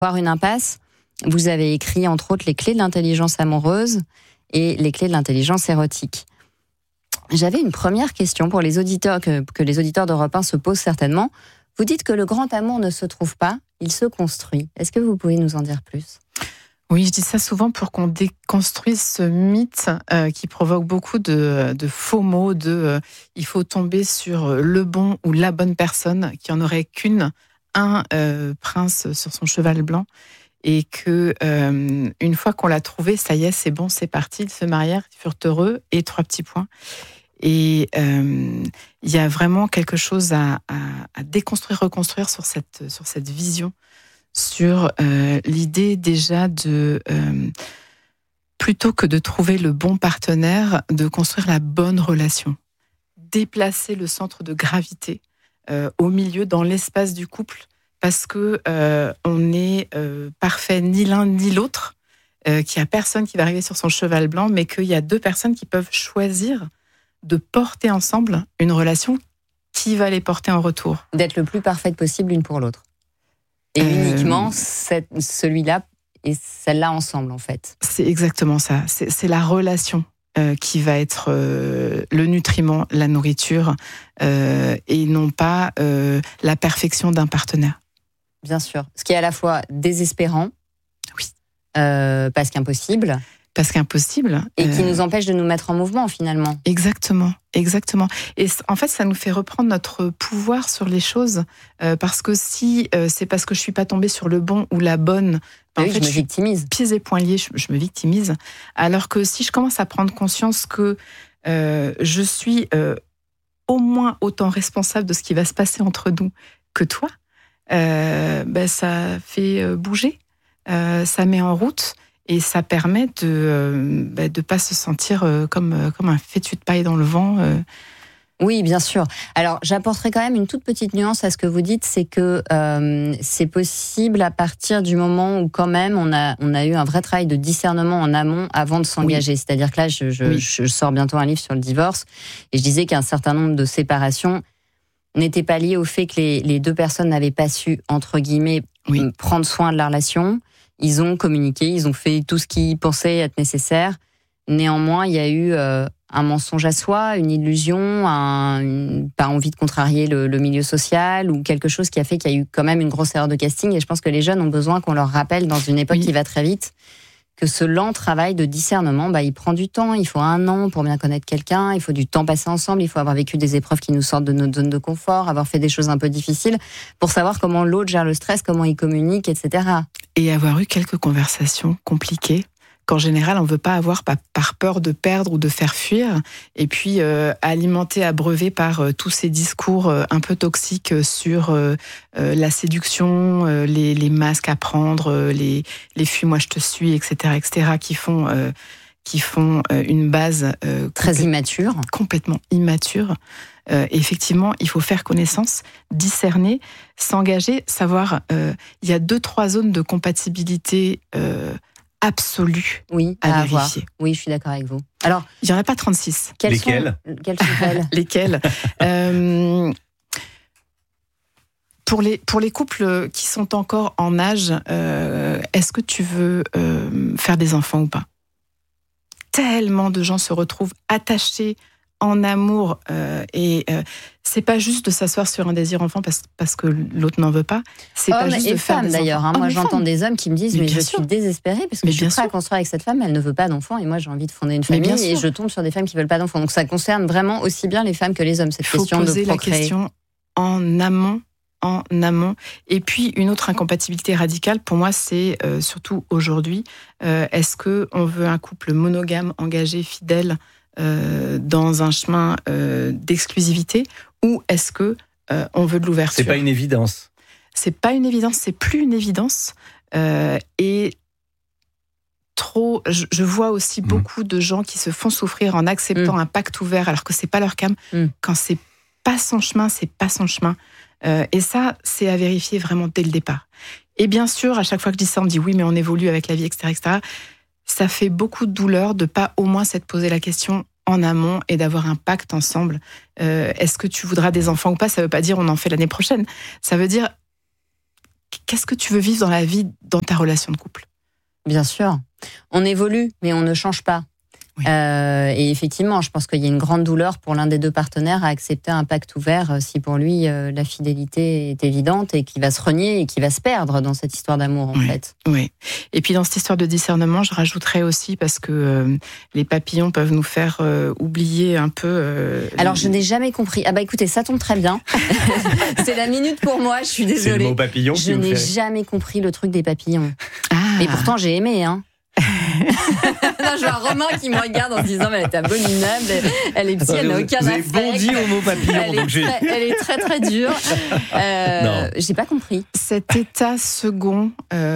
Voir une impasse, vous avez écrit entre autres les clés de l'intelligence amoureuse et les clés de l'intelligence érotique. J'avais une première question pour les auditeurs que les auditeurs d'Europe 1 se posent certainement. Vous dites que le grand amour ne se trouve pas, il se construit. Est-ce que vous pouvez nous en dire plus ? Oui, je dis ça souvent pour qu'on déconstruise ce mythe qui provoque beaucoup de faux mots, il faut tomber sur le bon ou la bonne personne, qu'il n'y en aurait un prince sur son cheval blanc, et que une fois qu'on l'a trouvé, ça y est, c'est bon, c'est parti, ils se marièrent, ils furent heureux, et 3 petits points. Et il y a vraiment quelque chose à déconstruire, reconstruire sur cette vision, sur l'idée déjà de, plutôt que de trouver le bon partenaire, de construire la bonne relation. Déplacer le centre de gravité au milieu, dans l'espace du couple, parce que on n'est parfait ni l'un ni l'autre, qu'il n'y a personne qui va arriver sur son cheval blanc, mais qu'il y a 2 personnes qui peuvent choisir de porter ensemble une relation qui va les porter en retour. D'être le plus parfaite possible l'une pour l'autre. Et uniquement celui-là et celle-là ensemble, en fait. C'est exactement ça. C'est la relation qui va être le nutriment, la nourriture, et non pas la perfection d'un partenaire. Bien sûr. Ce qui est à la fois désespérant, oui, parce qu'impossible. Parce qu'impossible. Et qui nous empêche de nous mettre en mouvement, finalement. Exactement. Et en fait, ça nous fait reprendre notre pouvoir sur les choses. Parce que si c'est parce que je suis pas tombée sur le bon ou la bonne, en fait, je me victimise. Pieds et poings liés, je me victimise. Alors que si je commence à prendre conscience que je suis au moins autant responsable de ce qui va se passer entre nous que toi, ça fait bouger, ça met en route. Et ça permet de pas se sentir comme un fétu de paille dans le vent. Oui, bien sûr. Alors, j'apporterai quand même une toute petite nuance à ce que vous dites, c'est que c'est possible à partir du moment où quand même on a eu un vrai travail de discernement en amont avant de s'engager. Oui. C'est-à-dire que là, je sors bientôt un livre sur le divorce et je disais qu'un certain nombre de séparations n'étaient pas liées au fait que les 2 personnes n'avaient pas su, entre guillemets, prendre soin de la relation. Ils ont communiqué, ils ont fait tout ce qu'ils pensaient être nécessaire. Néanmoins, il y a eu un mensonge à soi, une illusion, pas envie de contrarier le milieu social ou quelque chose qui a fait qu'il y a eu quand même une grosse erreur de casting. Et je pense que les jeunes ont besoin qu'on leur rappelle, dans une époque qui va très vite, que ce lent travail de discernement, il prend du temps. Il faut 1 an pour bien connaître quelqu'un. Il faut du temps passé ensemble. Il faut avoir vécu des épreuves qui nous sortent de notre zone de confort, avoir fait des choses un peu difficiles pour savoir comment l'autre gère le stress, comment il communique, etc. Et avoir eu quelques conversations compliquées qu'en général, on ne veut pas avoir par peur de perdre ou de faire fuir. Et puis, alimenté, abreuvé par tous ces discours un peu toxiques sur la séduction, les masques à prendre, les fuis-moi je te suis, etc., qui font une base très immature. Complètement immature. Effectivement, il faut faire connaissance, discerner, s'engager, savoir, il y a 2-3 zones de compatibilité absolue à vérifier. Oui, je suis d'accord avec vous. Alors, il n'y en a pas 36. Lesquelles sont-elles ? Lesquelles Pour les couples qui sont encore en âge, est-ce que tu veux faire des enfants ou pas ? Tellement de gens se retrouvent attachés en amour et c'est pas juste de s'asseoir sur un désir enfant parce que l'autre n'en veut pas. C'est hommes pas juste et de faire femmes des d'ailleurs. enfants. Moi, j'entends des hommes qui me disent mais je sûr. suis désespérée parce que je suis prêt à construire avec cette femme, elle ne veut pas d'enfants et moi j'ai envie de fonder une famille et je tombe sur des femmes qui veulent pas d'enfants. Donc ça concerne vraiment aussi bien les femmes que les hommes, cette question de procréer. Il faut poser la question en amont. Et puis, une autre incompatibilité radicale, pour moi, c'est surtout aujourd'hui, est-ce qu'on veut un couple monogame, engagé, fidèle, dans un chemin d'exclusivité, ou est-ce que on veut de l'ouverture ? C'est pas une évidence. C'est pas une évidence, c'est plus une évidence. Et trop, je vois aussi beaucoup de gens qui se font souffrir en acceptant un pacte ouvert alors que c'est pas leur cam. Quand c'est pas son chemin, c'est pas son chemin. Et ça, c'est à vérifier vraiment dès le départ. Et bien sûr, à chaque fois que je dis ça, on me dit oui, mais on évolue avec la vie, etc., etc. Ça fait beaucoup de douleur de pas au moins s'être posé la question en amont et d'avoir un pacte ensemble. Est-ce que tu voudras des enfants ou pas ? Ça veut pas dire on en fait l'année prochaine. Ça veut dire qu'est-ce que tu veux vivre dans la vie, dans ta relation de couple. Bien sûr. On évolue, mais on ne change pas. Oui. Et effectivement, je pense qu'il y a une grande douleur pour l'un des deux partenaires à accepter un pacte ouvert si pour lui la fidélité est évidente et qu'il va se renier et qu'il va se perdre dans cette histoire d'amour en fait. Oui. Et puis dans cette histoire de discernement, je rajouterais aussi parce que les papillons peuvent nous faire oublier un peu. Alors je n'ai jamais compris. Ah bah écoutez, ça tombe très bien. C'est la minute pour moi. Je suis désolée. C'est le mot papillon. Je n'ai jamais compris le truc des papillons. Et pourtant j'ai aimé hein. Non, je vois Romain qui me regarde en se disant mais elle est abominable, elle est petite, elle n'a aucun affect. Vous avez bondi au mot papillon. Elle est très très dure. J'ai pas compris. Cet état second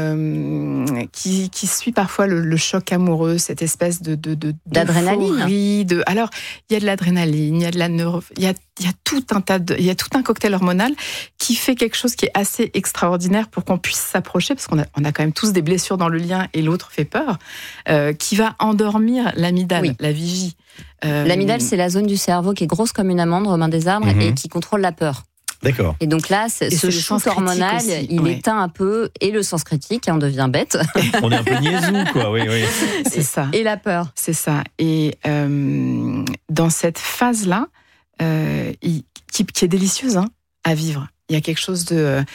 qui suit parfois le choc amoureux, cette espèce d'adrénaline. Alors il y a de l'adrénaline, il y a de la il y a tout un cocktail hormonal qui fait quelque chose qui est assez extraordinaire pour qu'on puisse s'approcher, parce qu'on a quand même tous des blessures dans le lien et l'autre fait peur, qui va endormir l'amygdale, la vigie. L'amygdale, c'est la zone du cerveau qui est grosse comme une amande, Romain Desarbres, et qui contrôle la peur. D'accord. Et donc là, ce shoot hormonal, il éteint un peu, et le sens critique, on devient bête. On est un peu niaisou, quoi, oui. C'est ça. Et la peur. C'est ça. Et dans cette phase-là, qui est délicieuse à vivre. Il y a quelque chose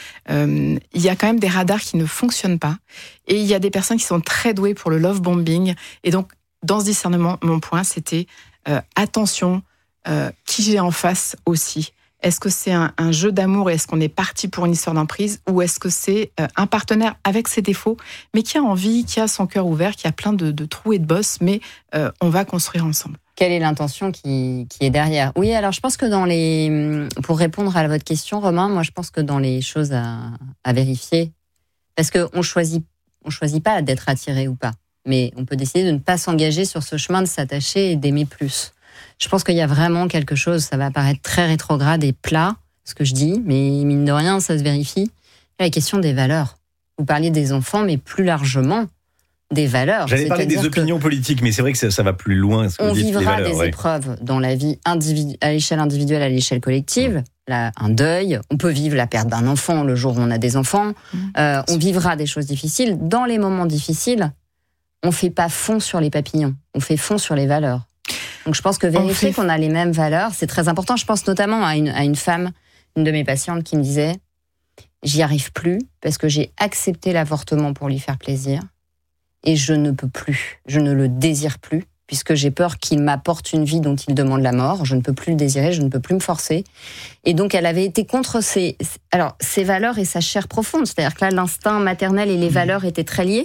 il y a quand même des radars qui ne fonctionnent pas. Et il y a des personnes qui sont très douées pour le love bombing. Et donc, dans ce discernement, mon point, c'était attention, qui j'ai en face aussi. Est-ce que c'est un jeu d'amour et est-ce qu'on est parti pour une histoire d'emprise, ou est-ce que c'est un partenaire avec ses défauts, mais qui a envie, qui a son cœur ouvert, qui a plein de trous et de bosses, mais on va construire ensemble. Quelle est l'intention qui est derrière? Oui, alors je pense que pour répondre à votre question, Romain, moi je pense que dans les choses à vérifier, parce qu'on choisit pas d'être attiré ou pas, mais on peut décider de ne pas s'engager sur ce chemin, de s'attacher et d'aimer plus. Je pense qu'il y a vraiment quelque chose, ça va paraître très rétrograde et plat, ce que je dis, mais mine de rien, ça se vérifie. La question des valeurs. Vous parliez des enfants, mais plus largement, des valeurs. J'allais parler des opinions politiques, mais c'est vrai que ça va plus loin. On vivra des épreuves dans la vie à l'échelle individuelle, à l'échelle collective. Là, un deuil, on peut vivre la perte d'un enfant le jour où on a des enfants. On vivra des choses difficiles. Dans les moments difficiles, on fait pas fond sur les papillons, on fait fond sur les valeurs. Donc je pense que vérifier qu'on a les mêmes valeurs, c'est très important. Je pense notamment à une femme, une de mes patientes qui me disait « J'y arrive plus parce que j'ai accepté l'avortement pour lui faire plaisir et je ne peux plus, je ne le désire plus puisque j'ai peur qu'il m'apporte une vie dont il demande la mort. Je ne peux plus le désirer, je ne peux plus me forcer. » Et donc elle avait été contre ses valeurs et sa chair profonde. C'est-à-dire que là, l'instinct maternel et les valeurs étaient très liés.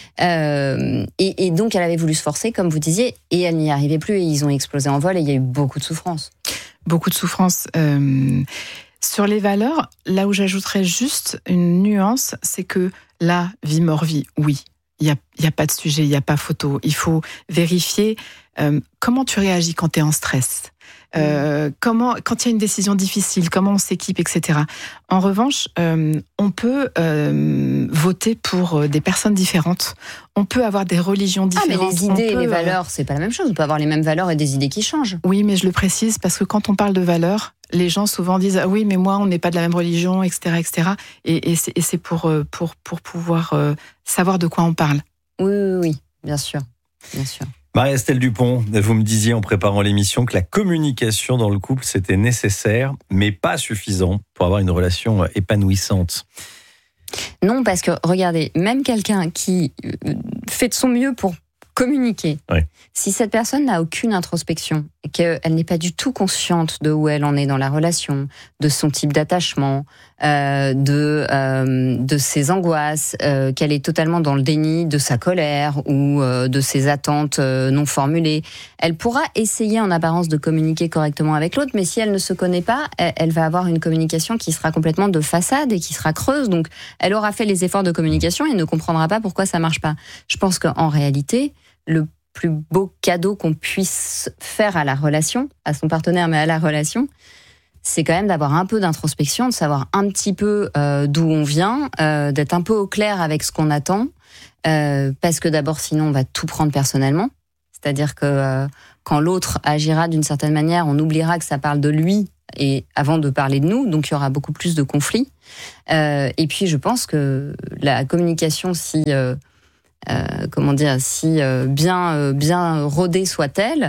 Et donc elle avait voulu se forcer, comme vous disiez, et elle n'y arrivait plus et ils ont explosé en vol et il y a eu beaucoup de souffrance. Beaucoup de souffrance. Sur les valeurs, là où j'ajouterais juste une nuance, c'est que là, vie, mort, vie, oui. Il y a pas de sujet, il y a pas photo. Il faut vérifier comment tu réagis quand tu es en stress. Quand il y a une décision difficile, comment on s'équipe, etc. En revanche, on peut voter pour des personnes différentes. On peut avoir des religions différentes. Ah, mais les idées et les valeurs, c'est pas la même chose. On peut avoir les mêmes valeurs et des idées qui changent. Oui, mais je le précise parce que quand on parle de valeurs, les gens souvent disent ah oui, mais moi on n'est pas de la même religion, etc., etc. Et c'est pour pouvoir savoir de quoi on parle. Oui, bien sûr. Marie-Estelle Dupont, vous me disiez en préparant l'émission que la communication dans le couple, c'était nécessaire, mais pas suffisant pour avoir une relation épanouissante. Non, parce que, regardez, même quelqu'un qui fait de son mieux pour communiquer, si cette personne n'a aucune introspection, et qu'elle n'est pas du tout consciente de où elle en est dans la relation, de son type d'attachement, de ses angoisses, qu'elle est totalement dans le déni de sa colère ou de ses attentes non formulées, elle pourra essayer en apparence de communiquer correctement avec l'autre, mais si elle ne se connaît pas, elle va avoir une communication qui sera complètement de façade et qui sera creuse, donc elle aura fait les efforts de communication et ne comprendra pas pourquoi ça marche pas. Je pense qu'en réalité, le plus beau cadeau qu'on puisse faire à la relation, à son partenaire, mais à la relation, c'est quand même d'avoir un peu d'introspection, de savoir un petit peu d'où on vient, d'être un peu au clair avec ce qu'on attend, parce que d'abord, sinon, on va tout prendre personnellement. C'est-à-dire que quand l'autre agira d'une certaine manière, on oubliera que ça parle de lui et avant de parler de nous, donc il y aura beaucoup plus de conflits. Et puis je pense que la communication, si bien rodée soit-elle,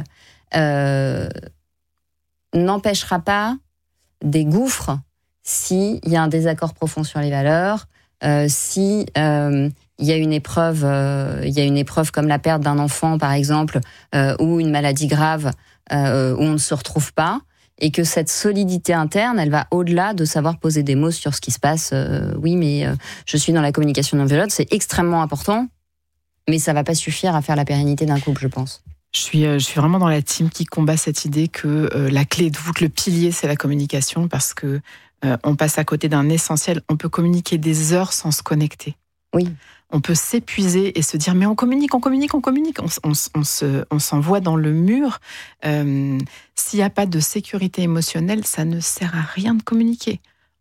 n'empêchera pas des gouffres s'il y a un désaccord profond sur les valeurs, si il y a une épreuve comme la perte d'un enfant par exemple, ou une maladie grave où on ne se retrouve pas, et que cette solidité interne, elle va au-delà de savoir poser des mots sur ce qui se passe. Je suis dans la communication non violente, c'est extrêmement important, mais ça va pas suffire à faire la pérennité d'un couple, je pense. Je suis vraiment dans la team qui combat cette idée que la clé de voûte, le pilier, c'est la communication, parce que on passe à côté d'un essentiel. On peut communiquer des heures sans se connecter. Oui. On peut s'épuiser et se dire mais on communique. On s'envoie dans le mur. S'il n'y a pas de sécurité émotionnelle, ça ne sert à rien de communiquer.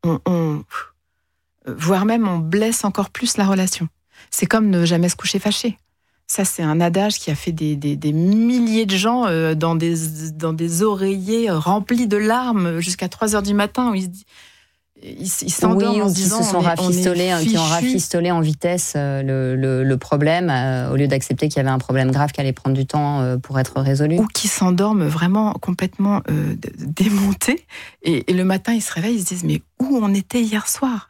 Voire même on blesse encore plus la relation. C'est comme ne jamais se coucher fâché. Ça, c'est un adage qui a fait des milliers de gens dans des oreillers remplis de larmes jusqu'à 3h du matin, où ils s'endorment en se disant qui ont rafistolé en vitesse le problème, au lieu d'accepter qu'il y avait un problème grave qui allait prendre du temps pour être résolu. Ou qui s'endorment vraiment complètement démontés, et le matin ils se réveillent, ils se disent mais où on était hier soir?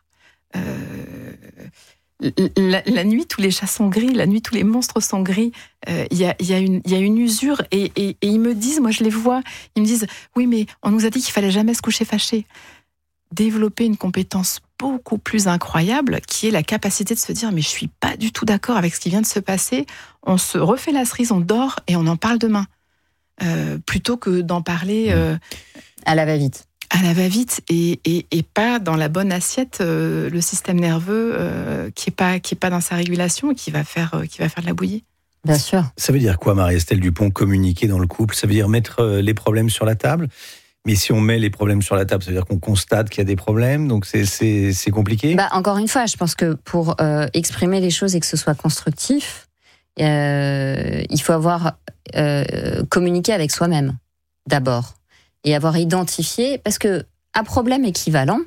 La nuit, tous les chats sont gris, la nuit, tous les monstres sont gris. Il y a une usure, et ils me disent, moi je les vois, ils me disent, oui, mais on nous a dit qu'il fallait jamais se coucher fâché. Développer une compétence beaucoup plus incroyable, qui est la capacité de se dire, mais je suis pas du tout d'accord avec ce qui vient de se passer. On se refait la cerise, on dort et on en parle demain, plutôt que d'en parler à la va-vite. À la va-vite, et pas dans la bonne assiette, le système nerveux qui est pas dans sa régulation et qui va faire de la bouillie. Bien sûr. Ça veut dire quoi, Marie-Estelle Dupont, communiquer dans le couple? Ça veut dire mettre les problèmes sur la table? Mais si on met les problèmes sur la table, ça veut dire qu'on constate qu'il y a des problèmes, donc c'est compliqué? Encore une fois, je pense que pour exprimer les choses et que ce soit constructif, il faut avoir communiqué avec soi-même, d'abord. Et avoir identifié, parce que à problème équivalent,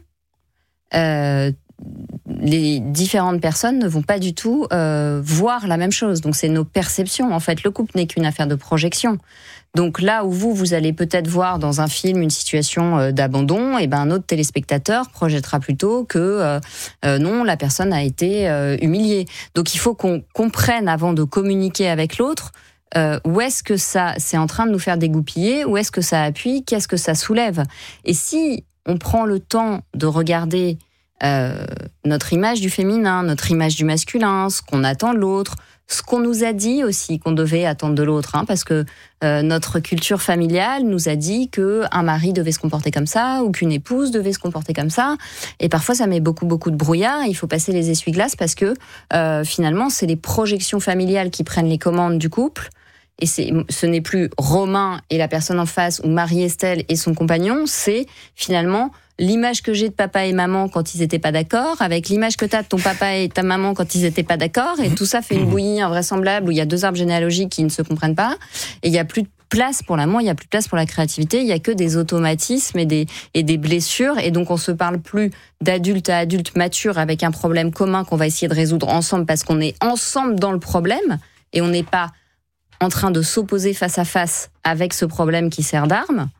les différentes personnes ne vont pas du tout voir la même chose. Donc c'est nos perceptions. En fait, le couple n'est qu'une affaire de projection. Donc là où vous allez peut-être voir dans un film une situation d'abandon, et un autre téléspectateur projettera plutôt que non, la personne a été humiliée. Donc il faut qu'on comprenne avant de communiquer avec l'autre. Où est-ce que ça c'est en train de nous faire dégoupiller, où est-ce que ça appuie, qu'est-ce que ça soulève. Et si on prend le temps de regarder notre image du féminin, notre image du masculin, ce qu'on attend de l'autre, ce qu'on nous a dit aussi qu'on devait attendre de l'autre, parce que notre culture familiale nous a dit qu'un mari devait se comporter comme ça, ou qu'une épouse devait se comporter comme ça, et parfois ça met beaucoup de brouillard, il faut passer les essuie-glaces, parce que finalement c'est les projections familiales qui prennent les commandes du couple, et ce n'est plus Romain et la personne en face, ou Marie-Estelle et son compagnon, c'est finalement l'image que j'ai de papa et maman quand ils n'étaient pas d'accord, avec l'image que tu as de ton papa et ta maman quand ils n'étaient pas d'accord, et tout ça fait une bouillie invraisemblable où il y a deux arbres généalogiques qui ne se comprennent pas, et il n'y a plus de place pour l'amour, il n'y a plus de place pour la créativité, il n'y a que des automatismes et des blessures, et donc on se parle plus d'adulte à adulte mature avec un problème commun qu'on va essayer de résoudre ensemble parce qu'on est ensemble dans le problème, et on n'est pas en train de s'opposer face à face avec ce problème qui sert d'arme.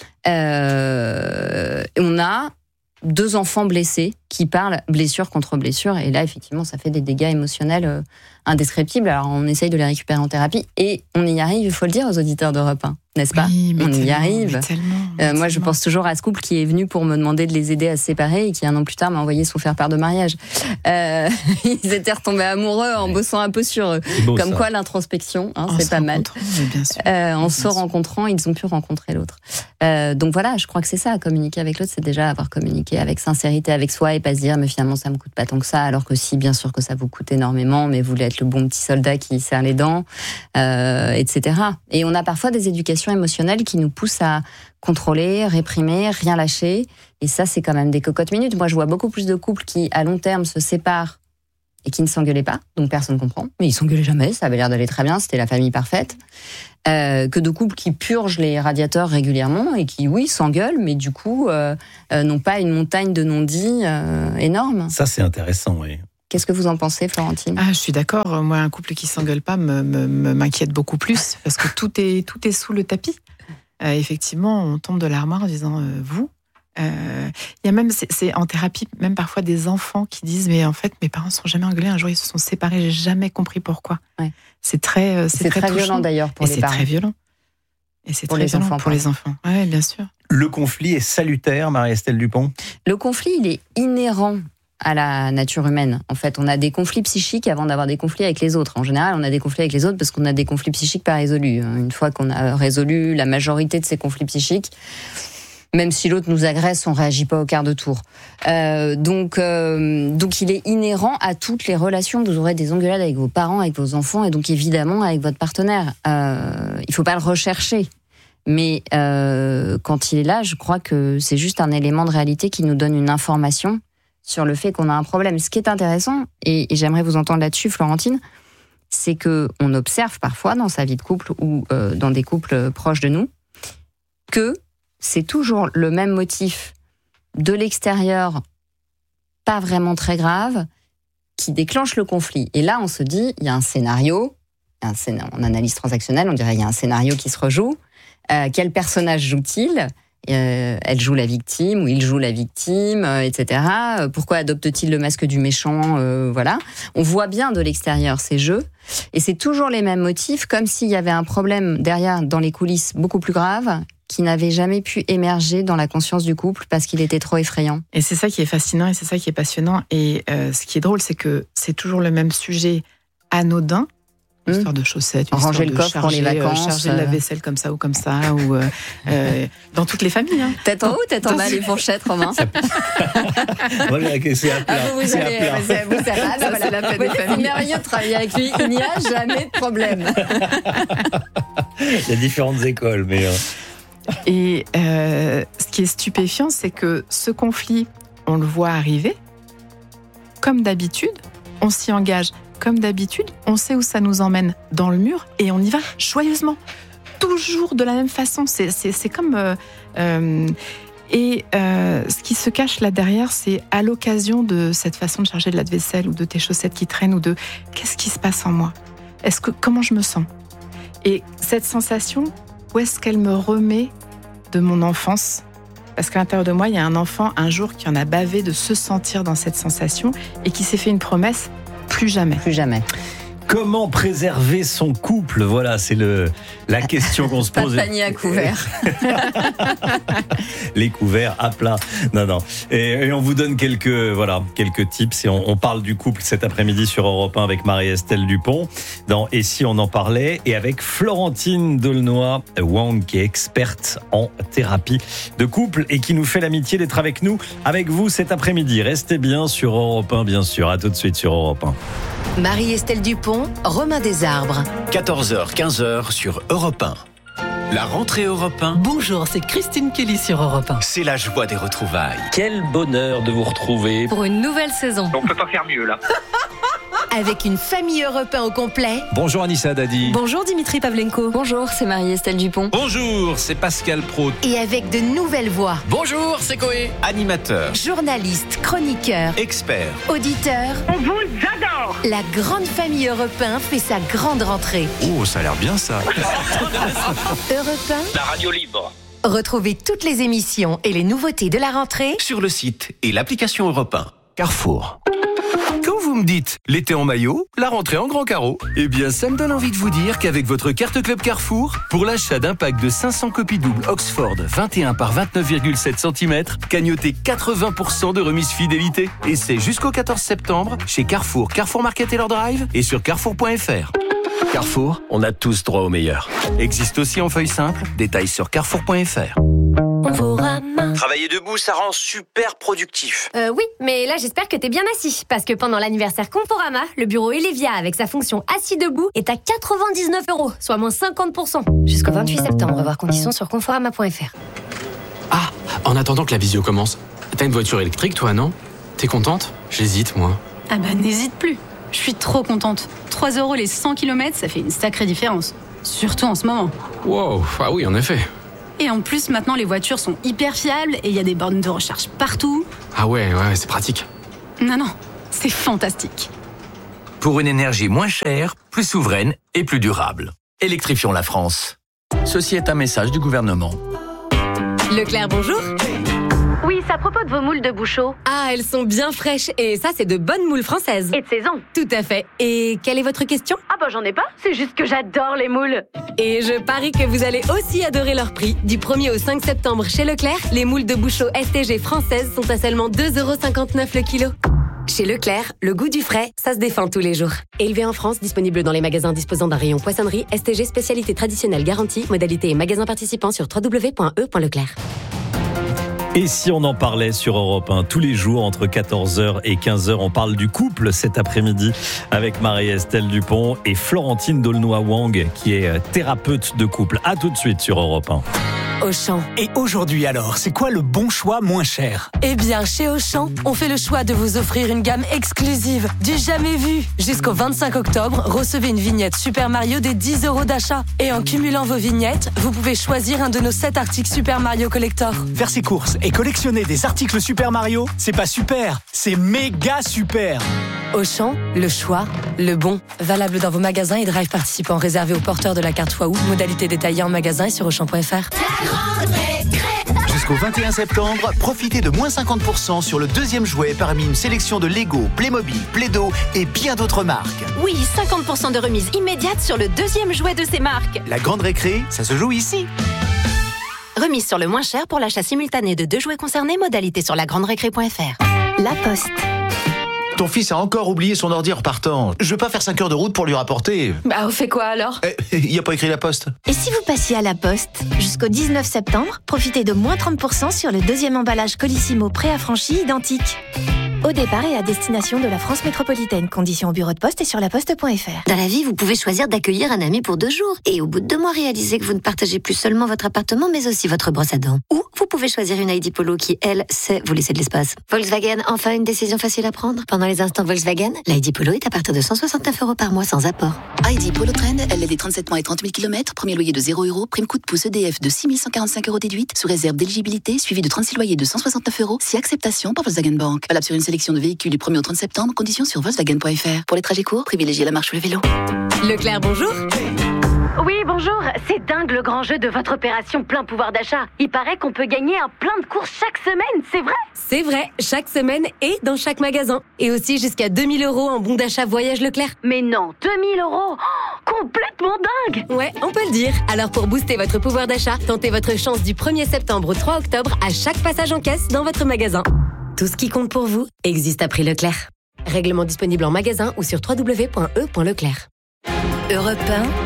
On a deux enfants blessés qui parlent blessure contre blessure, et là effectivement ça fait des dégâts émotionnels indescriptibles. Alors on essaye de les récupérer en thérapie, et on y arrive, il faut le dire aux auditeurs d'Europe 1, n'est-ce pas? Oui, on y arrive. Tellement. Moi je pense toujours à ce couple qui est venu pour me demander de les aider à se séparer, et qui un an plus tard m'a envoyé son faire-part de mariage. Ils étaient retombés amoureux en bossant un peu sur eux. Beau, comme ça. quoi l'introspection, c'est pas mal. Bien sûr. En se rencontrant, ils ont pu rencontrer l'autre. Donc voilà, je crois que c'est ça, communiquer avec l'autre, c'est déjà avoir communiqué avec sincérité avec soi, et pas se dire mais finalement ça me coûte pas tant que ça, alors que si, bien sûr que ça vous coûte énormément, mais vous voulez être le bon petit soldat qui serre les dents, etc. Et on a parfois des éducations émotionnelles qui nous poussent à contrôler, réprimer, rien lâcher, et ça c'est quand même des cocottes minutes. Moi je vois beaucoup plus de couples qui à long terme se séparent et qui ne s'engueulaient pas, donc personne ne comprend. Mais ils s'engueulaient jamais, ça avait l'air d'aller très bien, c'était la famille parfaite. Que de couples qui purgent les radiateurs régulièrement et qui, oui, s'engueulent, mais du coup, n'ont pas une montagne de non-dits énorme. Ça, c'est intéressant, oui. Qu'est-ce que vous en pensez, Florentine ? Je suis d'accord. Moi, un couple qui s'engueule pas m'inquiète beaucoup plus parce que tout est sous le tapis. Effectivement, on tombe de l'armoire en disant vous. Il y a même, c'est en thérapie, même parfois des enfants qui disent mais en fait mes parents ne sont jamais engueulés. Un jour ils se sont séparés, j'ai jamais compris pourquoi. Ouais. C'est très violent d'ailleurs pour les parents. C'est très violent. Et c'est pour très les violent enfants, pour les enfants. Oui, bien sûr. Le conflit est salutaire, Marie-Estelle Dupont ? Le conflit, il est inhérent à la nature humaine. En fait, on a des conflits psychiques avant d'avoir des conflits avec les autres. En général, on a des conflits avec les autres parce qu'on a des conflits psychiques pas résolus. Une fois qu'on a résolu la majorité de ces conflits psychiques, même si l'autre nous agresse, on réagit pas au quart de tour. Donc il est inhérent à toutes les relations. Vous aurez des engueulades avec vos parents, avec vos enfants, et donc évidemment avec votre partenaire. Il faut pas le rechercher. Mais quand il est là, je crois que c'est juste un élément de réalité qui nous donne une information sur le fait qu'on a un problème. Ce qui est intéressant, et j'aimerais vous entendre là-dessus, Florentine, c'est que on observe parfois dans sa vie de couple ou dans des couples proches de nous que c'est toujours le même motif de l'extérieur, pas vraiment très grave, qui déclenche le conflit. Et là, on se dit, il y a un scénario, en analyse transactionnelle, on dirait il y a un scénario qui se rejoue. Quel personnage joue-t-il ? Elle joue la victime ou il joue la victime, etc. Pourquoi adopte-t-il le masque du méchant ? Voilà. On voit bien de l'extérieur ces jeux. Et c'est toujours les mêmes motifs, comme s'il y avait un problème derrière, dans les coulisses, beaucoup plus grave, qui n'avait jamais pu émerger dans la conscience du couple parce qu'il était trop effrayant. Et c'est ça qui est fascinant et c'est ça qui est passionnant. Et ce qui est drôle, c'est que c'est toujours le même sujet anodin. Une histoire de chaussettes, une ranger histoire le coffre pour les vacances, charger la vaisselle comme ça, ou dans toutes les familles. Hein. Tête en haut, tête en bas, les fourchettes, Romain. Voilà, c'est à plat. C'est la paix des familles. C'est merveilleux de travailler avec lui. Il n'y a jamais de problème. Il y a différentes écoles, mais... Et ce qui est stupéfiant, c'est que ce conflit, on le voit arriver. Comme d'habitude, on s'y engage. Comme d'habitude, on sait où ça nous emmène, dans le mur, et on y va joyeusement. Toujours de la même façon. C'est comme... ce qui se cache là derrière, c'est à l'occasion de cette façon de charger de la vaisselle ou de tes chaussettes qui traînent ou de qu'est-ce qui se passe en moi ? Comment je me sens ? Et cette sensation, où est-ce qu'elle me remet de mon enfance ? Parce qu'à l'intérieur de moi, il y a un enfant, un jour, qui en a bavé de se sentir dans cette sensation et qui s'est fait une promesse, plus jamais. Plus jamais. Comment préserver son couple ? Voilà, c'est la question qu'on se pose. Pas de panier à couvert. Les couverts à plat. Non. Et on vous donne quelques tips. Et on parle du couple cet après-midi sur Europe 1 avec Marie-Estelle Dupont. Dans Et si on en parlait ? Et avec Florentine Deulnoy-Wang, qui est experte en thérapie de couple et qui nous fait l'amitié d'être avec nous, avec vous cet après-midi. Restez bien sur Europe 1, bien sûr. À tout de suite sur Europe 1. Marie-Estelle Dupont, Romain Desarbres. 14h, 15h sur Europe 1. La rentrée Europe 1. Bonjour, c'est Christine Kelly sur Europe 1. C'est la joie des retrouvailles. Quel bonheur de vous retrouver. Pour une nouvelle saison. On peut pas faire mieux là. Avec une famille Europe 1 au complet. Bonjour Anissa Dadi. Bonjour Dimitri Pavlenko. Bonjour, c'est Marie-Estelle Dupont. Bonjour, c'est Pascal Praud. Et avec de nouvelles voix. Bonjour, c'est Coé. Animateur, Journaliste, chroniqueur, expert, auditeur. On vous adore. La grande famille Europe 1 fait sa grande rentrée. Oh, ça a l'air bien ça. Europe 1. La radio libre. Retrouvez toutes les émissions et les nouveautés de la rentrée Sur le site et l'application Europe 1. Carrefour. Quand vous me dites l'été en maillot, la rentrée en grand carreau, eh bien ça me donne envie de vous dire qu'avec votre carte Club Carrefour, pour l'achat d'un pack de 500 copies doubles Oxford 21 par 29,7 cm, cagnotez 80% de remise fidélité. Et c'est jusqu'au 14 septembre chez Carrefour, Carrefour Market et leur drive et sur carrefour.fr. Carrefour, on a tous droit au meilleur. Existe aussi en feuille simple, détails sur carrefour.fr. Travailler debout, ça rend super productif. Oui, mais là j'espère que t'es bien assis. Parce que pendant l'anniversaire Conforama, le bureau Elevia avec sa fonction assis debout est à 99 €, soit moins 50%. Jusqu'au 28 septembre, voir conditions sur conforama.fr. Ah, en attendant que la visio commence, t'as une voiture électrique toi, non ? T'es contente ? J'hésite, moi. Ah bah n'hésite plus. Je suis trop contente. 3 € les 100 km, ça fait une sacrée différence. Surtout en ce moment. Wow, ah oui, en effet. Et en plus, maintenant, les voitures sont hyper fiables et il y a des bornes de recharge partout. Ah ouais, c'est pratique. Non, c'est fantastique. Pour une énergie moins chère, plus souveraine et plus durable. Électrifions la France. Ceci est un message du gouvernement. Leclerc, bonjour. Oui, c'est à propos de vos moules de Bouchot. Ah, elles sont bien fraîches et ça, c'est de bonnes moules françaises. Et de saison. Tout à fait. Et quelle est votre question? Ah bah j'en ai pas, c'est juste que j'adore les moules. Et je parie que vous allez aussi adorer leur prix. Du 1er au 5 septembre chez Leclerc, les moules de Bouchot STG françaises sont à seulement 2,59 € le kilo. Chez Leclerc, le goût du frais, ça se défend tous les jours. Élevé en France, disponible dans les magasins disposant d'un rayon poissonnerie, STG spécialité traditionnelle garantie, modalité et magasins participants sur www.e.leclerc. Et si on en parlait sur Europe 1 tous les jours entre 14h et 15h, on parle du couple cet après-midi avec Marie-Estelle Dupont et Florentine D'aulnoy-Wang qui est thérapeute de couple. À tout de suite sur Europe 1. Auchan. Et aujourd'hui alors, c'est quoi le bon choix moins cher? Eh bien, chez Auchan, on fait le choix de vous offrir une gamme exclusive, du jamais vu. Jusqu'au 25 octobre, recevez une vignette Super Mario des 10 € d'achat. Et en cumulant vos vignettes, vous pouvez choisir un de nos 7 articles Super Mario Collector. Faire ses courses et collectionner des articles Super Mario, c'est pas super, c'est méga super. Auchan, le choix, le bon. Valable dans vos magasins et drive participants réservés aux porteurs de la carte Waouh. Modalité détaillée en magasin et sur Auchan.fr. Jusqu'au 21 septembre, profitez de moins 50% sur le deuxième jouet parmi une sélection de Lego, Playmobil, Play-Doh et bien d'autres marques. Oui, 50% de remise immédiate sur le deuxième jouet de ces marques. La grande récré, ça se joue ici. Remise sur le moins cher pour l'achat simultané de 2 jouets concernés, modalité sur lagranderécré.fr. La Poste. Ton fils a encore oublié son ordi en repartant. Je veux pas faire 5 heures de route pour lui rapporter. Bah, on fait quoi alors? Il y a pas écrit la poste. Et si vous passiez à la Poste? Jusqu'au 19 septembre, profitez de moins 30% sur le deuxième emballage Colissimo préaffranchi identique. Au départ et à destination de la France métropolitaine. Conditions au bureau de poste et sur laposte.fr. Dans la vie, vous pouvez choisir d'accueillir un ami pour 2 jours. Et au bout de 2 mois, réaliser que vous ne partagez plus seulement votre appartement, mais aussi votre brosse à dents. Ou vous pouvez choisir une ID Polo qui, elle, sait vous laisser de l'espace. Volkswagen, enfin une décision facile à prendre. Pendant les instants Volkswagen, l'ID Polo est à partir de 169 € par mois sans apport. ID Polo Trend, LLD 37 mois et 30 000 km, premier loyer de 0 €, prime coup de pouce EDF de 6 145 € déduite, sous réserve d'éligibilité, suivi de 36 loyers de 169 €, si acceptation par Volkswagen Bank. Valable sur une sélection de véhicules du 1er au 30 septembre, conditions sur Volkswagen.fr. Pour les trajets courts, privilégiez la marche ou le vélo. Leclerc, bonjour. Oui, bonjour. C'est dingue le grand jeu de votre opération plein pouvoir d'achat. Il paraît qu'on peut gagner un plein de courses chaque semaine, c'est vrai? C'est vrai, chaque semaine et dans chaque magasin. Et aussi jusqu'à 2 000 € en bon d'achat voyage Leclerc. Mais non, 2 000 €, complètement dingue. Ouais, on peut le dire. Alors pour booster votre pouvoir d'achat, tentez votre chance du 1er septembre au 3 octobre à chaque passage en caisse dans votre magasin. Tout ce qui compte pour vous existe à prix Leclerc. Règlement disponible en magasin ou sur www.e.leclerc. Europe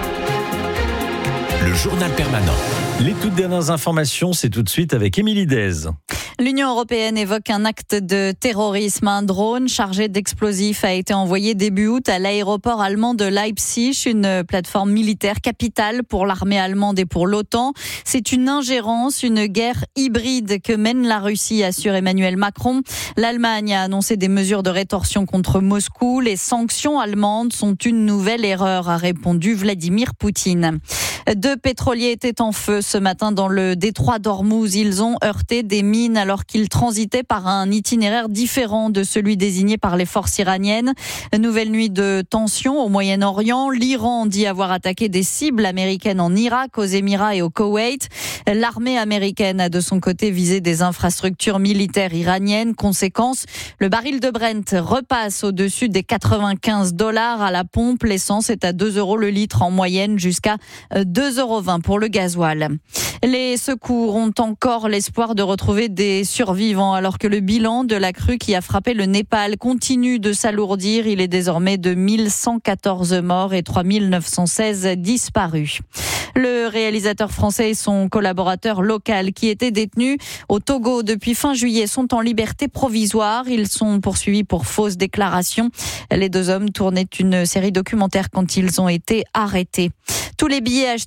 1. Le journal permanent. Les toutes dernières informations, c'est tout de suite avec Émilie Dez. L'Union européenne évoque un acte de terrorisme. Un drone chargé d'explosifs a été envoyé début août à l'aéroport allemand de Leipzig, une plateforme militaire capitale pour l'armée allemande et pour l'OTAN. C'est une ingérence, une guerre hybride que mène la Russie, assure Emmanuel Macron. L'Allemagne a annoncé des mesures de rétorsion contre Moscou. Les sanctions allemandes sont une nouvelle erreur, a répondu Vladimir Poutine. 2 pétroliers étaient en feu ce matin dans le détroit d'Ormuz. Ils ont heurté des mines alors qu'ils transitaient par un itinéraire différent de celui désigné par les forces iraniennes. Nouvelle nuit de tension au Moyen-Orient. L'Iran dit avoir attaqué des cibles américaines en Irak, aux Émirats et au Koweït. L'armée américaine a de son côté visé des infrastructures militaires iraniennes. Conséquence, le baril de Brent repasse au-dessus des $95 à la pompe. L'essence est à 2 € le litre en moyenne, jusqu'à 2,20 € pour le gasoil. Les secours ont encore l'espoir de retrouver des survivants alors que le bilan de la crue qui a frappé le Népal continue de s'alourdir. Il est désormais de 1114 morts et 3916 disparus. Le réalisateur français et son collaborateur local qui étaient détenus au Togo depuis fin juillet sont en liberté provisoire. Ils sont poursuivis pour fausses déclarations. Les 2 hommes tournaient une série documentaire quand ils ont été arrêtés. Tous les billets achetés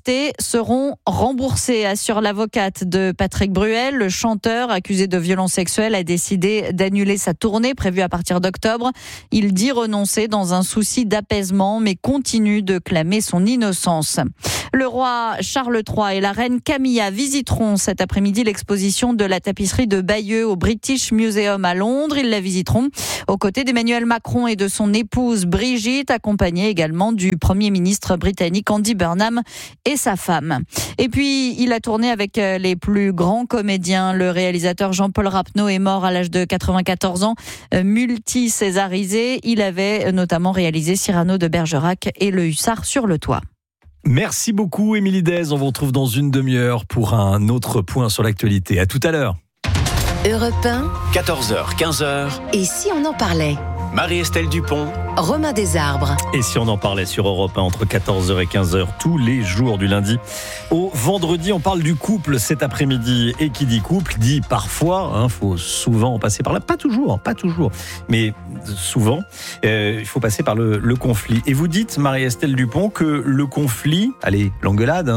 prestés seront remboursés, assure l'avocate de Patrick Bruel. Le chanteur, accusé de violences sexuelles, a décidé d'annuler sa tournée prévue à partir d'octobre. Il dit renoncer dans un souci d'apaisement, mais continue de clamer son innocence. Le roi Charles III et la reine Camilla visiteront cet après-midi l'exposition de la tapisserie de Bayeux au British Museum à Londres. Ils la visiteront aux côtés d'Emmanuel Macron et de son épouse Brigitte, accompagnée également du Premier ministre britannique Andy Burnham et sa femme. Et puis, il a tourné avec les plus grands comédiens. Le réalisateur Jean-Paul Rapneau est mort à l'âge de 94 ans, multi-césarisé. Il avait notamment réalisé Cyrano de Bergerac et Le Hussard sur le toit. Merci beaucoup, Émilie Dez. On vous retrouve dans une demi-heure pour un autre point sur l'actualité. À tout à l'heure. Europe 1, 14h, 15h. et si on en parlait? Marie-Estelle Dupont. Romain Desarbres. Et si on en parlait sur Europe 1 entre 14h et 15h tous les jours du lundi au vendredi, on parle du couple cet après-midi. Et qui dit couple dit parfois, faut souvent passer par là, pas toujours, mais souvent, il faut passer par le conflit. Et vous dites, Marie-Estelle Dupont, que le conflit, allez, l'engueulade,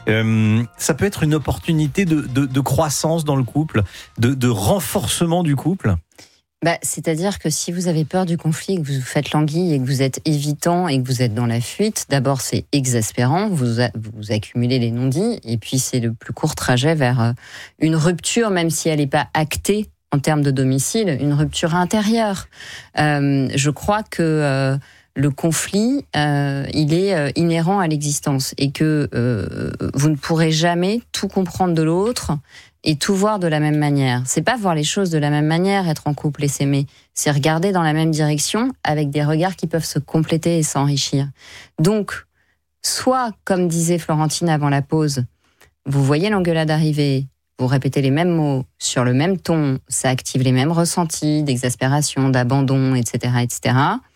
ça peut être une opportunité de croissance dans le couple, de renforcement du couple. C'est-à-dire que si vous avez peur du conflit, que vous faites l'anguille et que vous êtes évitant et que vous êtes dans la fuite, d'abord c'est exaspérant, vous accumulez les non-dits, et puis c'est le plus court trajet vers une rupture, même si elle n'est pas actée en termes de domicile, une rupture intérieure. Je crois que le conflit, il est inhérent à l'existence et que vous ne pourrez jamais tout comprendre de l'autre et tout voir de la même manière. C'est pas voir les choses de la même manière, être en couple et s'aimer. C'est regarder dans la même direction avec des regards qui peuvent se compléter et s'enrichir. Donc, soit, comme disait Florentine avant la pause, vous voyez l'engueulade arriver, vous répétez les mêmes mots sur le même ton, ça active les mêmes ressentis d'exaspération, d'abandon, etc., etc.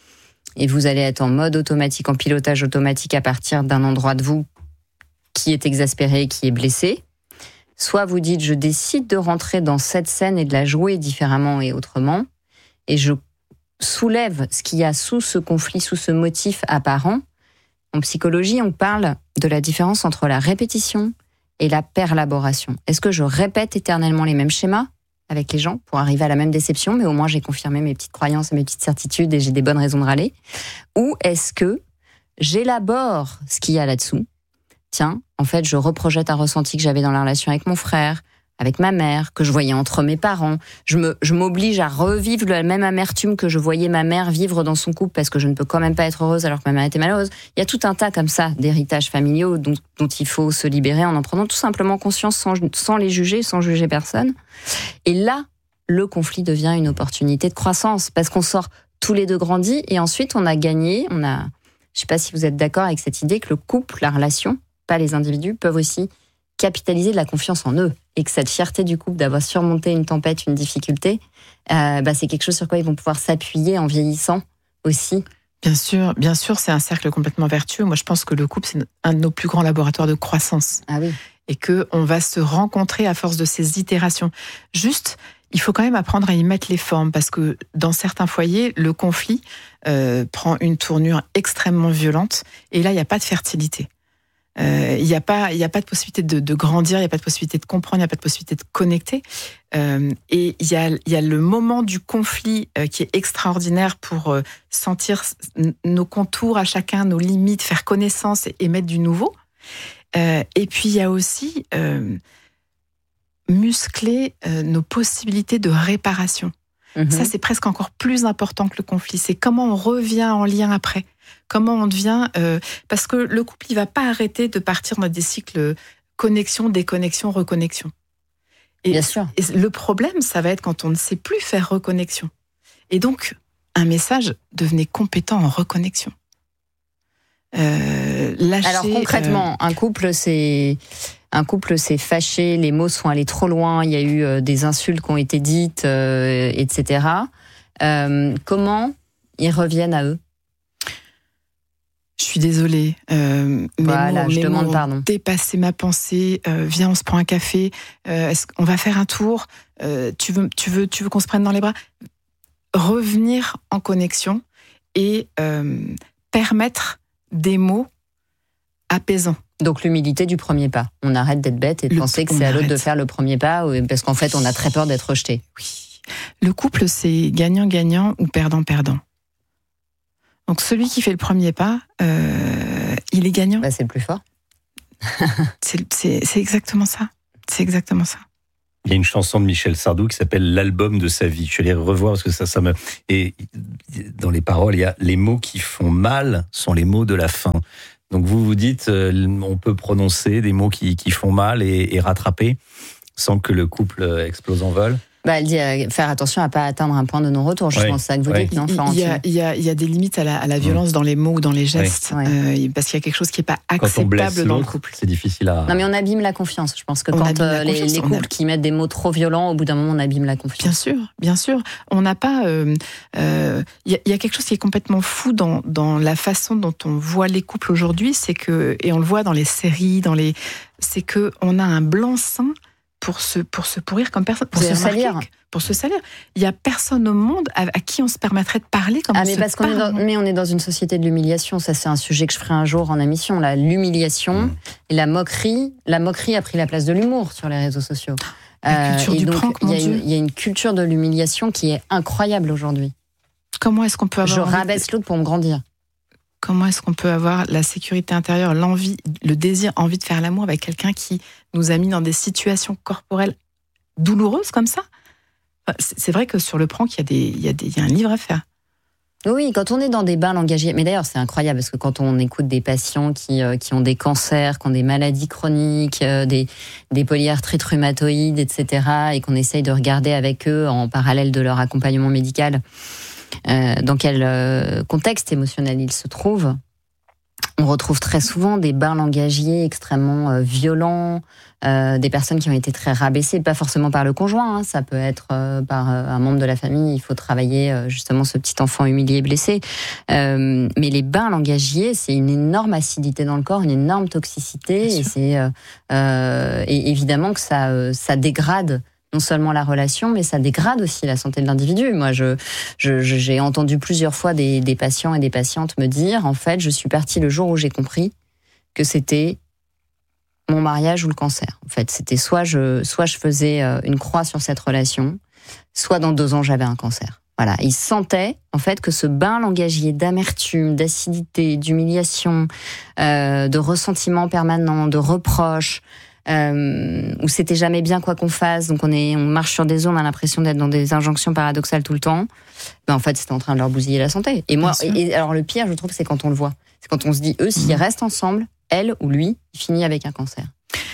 Et vous allez être en mode automatique, en pilotage automatique à partir d'un endroit de vous qui est exaspéré, qui est blessé. Soit vous dites, je décide de rentrer dans cette scène et de la jouer différemment et autrement, et je soulève ce qu'il y a sous ce conflit, sous ce motif apparent. En psychologie, on parle de la différence entre la répétition et la perlaboration. Est-ce que je répète éternellement les mêmes schémas avec les gens pour arriver à la même déception, mais au moins j'ai confirmé mes petites croyances et mes petites certitudes et j'ai des bonnes raisons de râler? Ou est-ce que j'élabore ce qu'il y a là-dessous? Tiens, en fait, je reprojette un ressenti que j'avais dans la relation avec mon frère, avec ma mère, que je voyais entre mes parents. Je m'oblige à revivre la même amertume que je voyais ma mère vivre dans son couple parce que je ne peux quand même pas être heureuse alors que ma mère était malheureuse. Il y a tout un tas comme ça d'héritages familiaux dont il faut se libérer en prenant tout simplement conscience sans les juger, sans juger personne. Et là, le conflit devient une opportunité de croissance parce qu'on sort tous les deux grandis et ensuite on a gagné. Je ne sais pas si vous êtes d'accord avec cette idée que le couple, la relation, pas les individus, peuvent aussi capitaliser de la confiance en eux et que cette fierté du couple d'avoir surmonté une tempête, une difficulté, c'est quelque chose sur quoi ils vont pouvoir s'appuyer en vieillissant aussi. Bien sûr, c'est un cercle complètement vertueux. Moi, je pense que le couple, c'est un de nos plus grands laboratoires de croissance. Ah oui. Et qu'on va se rencontrer à force de ces itérations. Juste, il faut quand même apprendre à y mettre les formes parce que dans certains foyers, le conflit prend une tournure extrêmement violente et là, il n'y a pas de fertilité. Il n'y a pas de possibilité de grandir, il n'y a pas de possibilité de comprendre, il n'y a pas de possibilité de connecter. Et il y a le moment du conflit qui est extraordinaire pour sentir nos contours à chacun, nos limites, faire connaissance et mettre du nouveau. Et puis il y a aussi muscler nos possibilités de réparation. Ça, c'est presque encore plus important que le conflit. C'est comment on revient en lien après. Comment on devient... parce que le couple, il ne va pas arrêter de partir dans des cycles connexion, déconnexion, reconnexion. Et, bien sûr. Et le problème, ça va être quand on ne sait plus faire reconnexion. Et donc, un message, devenez compétent en reconnexion. Alors concrètement, un couple s'est fâché, les mots sont allés trop loin, il y a eu des insultes qui ont été dites, etc. Comment ils reviennent à eux? Je suis désolée. Je demande pardon. Dépasser ma pensée. Viens, on se prend un café. On va faire un tour. Tu veux qu'on se prenne dans les bras? Revenir en connexion et permettre des mots apaisant. Donc l'humilité du premier pas. On arrête d'être bête et de penser que c'est à l'autre de faire le premier pas, parce qu'en fait, on a très peur d'être rejeté. Oui. Le couple, c'est gagnant-gagnant ou perdant-perdant. Donc celui qui fait le premier pas, il est gagnant. C'est le plus fort. C'est exactement ça. C'est exactement ça. Il y a une chanson de Michel Sardou qui s'appelle L'album de sa vie. Je suis allé revoir parce que ça me... Et dans les paroles, il y a les mots qui font mal sont les mots de la fin. Donc vous dites, on peut prononcer des mots qui font mal et rattraper sans que le couple explose en vol. Elle dit faire attention à ne pas atteindre un point de non-retour. Je pense que c'est ça que vous dites, non, Florentine ? Il y a des limites à la violence dans les mots ou dans les gestes, parce qu'il y a quelque chose qui n'est pas acceptable dans le couple. C'est difficile à... Non, mais on abîme la confiance. Je pense que quand les couples qui mettent des mots trop violents, au bout d'un moment, on abîme la confiance. Bien sûr. On n'a pas... Il y a quelque chose qui est complètement fou dans la façon dont on voit les couples aujourd'hui, c'est que, et on le voit dans les séries, c'est qu'on a un blanc-seing pour se pourrir comme personne. Pour se salir. Il n'y a personne au monde à qui on se permettrait de parler comme on se parle. Mais on est dans une société de l'humiliation. Ça, c'est un sujet que je ferai un jour en émission. L'humiliation et la moquerie. La moquerie a pris la place de l'humour sur les réseaux sociaux. La culture du prank, mon Dieu. Il y a une culture de l'humiliation qui est incroyable aujourd'hui. Comment est-ce qu'on peut avoir... Je rabaisse l'autre pour me grandir. Comment est-ce qu'on peut avoir la sécurité intérieure, l'envie, le désir, envie de faire l'amour avec quelqu'un qui nous a mis dans des situations corporelles douloureuses comme ça ? C'est vrai que sur le prank, il y a un livre à faire. Oui, quand on est dans des bains langagiers, mais d'ailleurs c'est incroyable parce que quand on écoute des patients qui ont des cancers, qui ont des maladies chroniques, des polyarthrites rhumatoïdes, etc., et qu'on essaye de regarder avec eux en parallèle de leur accompagnement médical, dans quel contexte émotionnel ils se trouvent, on retrouve très souvent des bains langagiers extrêmement violents, des personnes qui ont été très rabaissées, pas forcément par le conjoint, ça peut être par un membre de la famille. Il faut travailler justement ce petit enfant humilié, blessé. Mais les bains langagiers, c'est une énorme acidité dans le corps, une énorme toxicité, et évidemment que ça dégrade non seulement la relation, mais ça dégrade aussi la santé de l'individu. Moi, j'ai entendu plusieurs fois des patients et des patientes me dire, en fait, je suis partie le jour où j'ai compris que c'était mon mariage ou le cancer. En fait, c'était soit je faisais une croix sur cette relation, soit dans 2 ans, j'avais un cancer. Voilà, ils sentaient en fait que ce bain langagier d'amertume, d'acidité, d'humiliation, de ressentiment permanent, de reproches, où c'était jamais bien quoi qu'on fasse, donc on marche sur des œufs, on a l'impression d'être dans des injonctions paradoxales tout le temps. En fait, c'était en train de leur bousiller la santé. Et moi, alors le pire, je trouve, c'est quand on le voit. C'est quand on se dit, eux, s'ils restent ensemble, elle ou lui, il finit avec un cancer.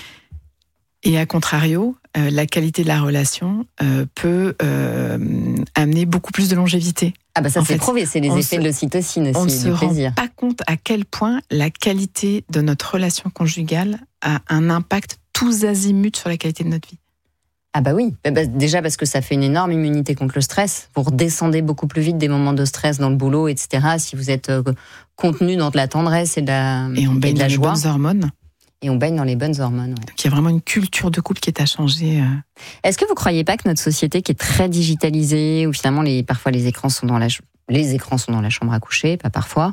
Et à contrario, la qualité de la relation peut amener beaucoup plus de longévité. Ah bah ça c'est prouvé, c'est les effets de l'ocytocine aussi, on du plaisir. On ne se rend pas compte à quel point la qualité de notre relation conjugale a un impact tous azimuts sur la qualité de notre vie. Ah bah oui, déjà parce que ça fait une énorme immunité contre le stress. Vous redescendez beaucoup plus vite des moments de stress dans le boulot, etc. Si vous êtes contenu dans de la tendresse et de la joie. Et on baigne dans les bonnes hormones. Et on baigne dans les bonnes hormones. Ouais. Donc il y a vraiment une culture de couple qui est à changer. Est-ce que vous croyez pas que notre société qui est très digitalisée, où finalement parfois les écrans sont dans la chambre à coucher, pas parfois,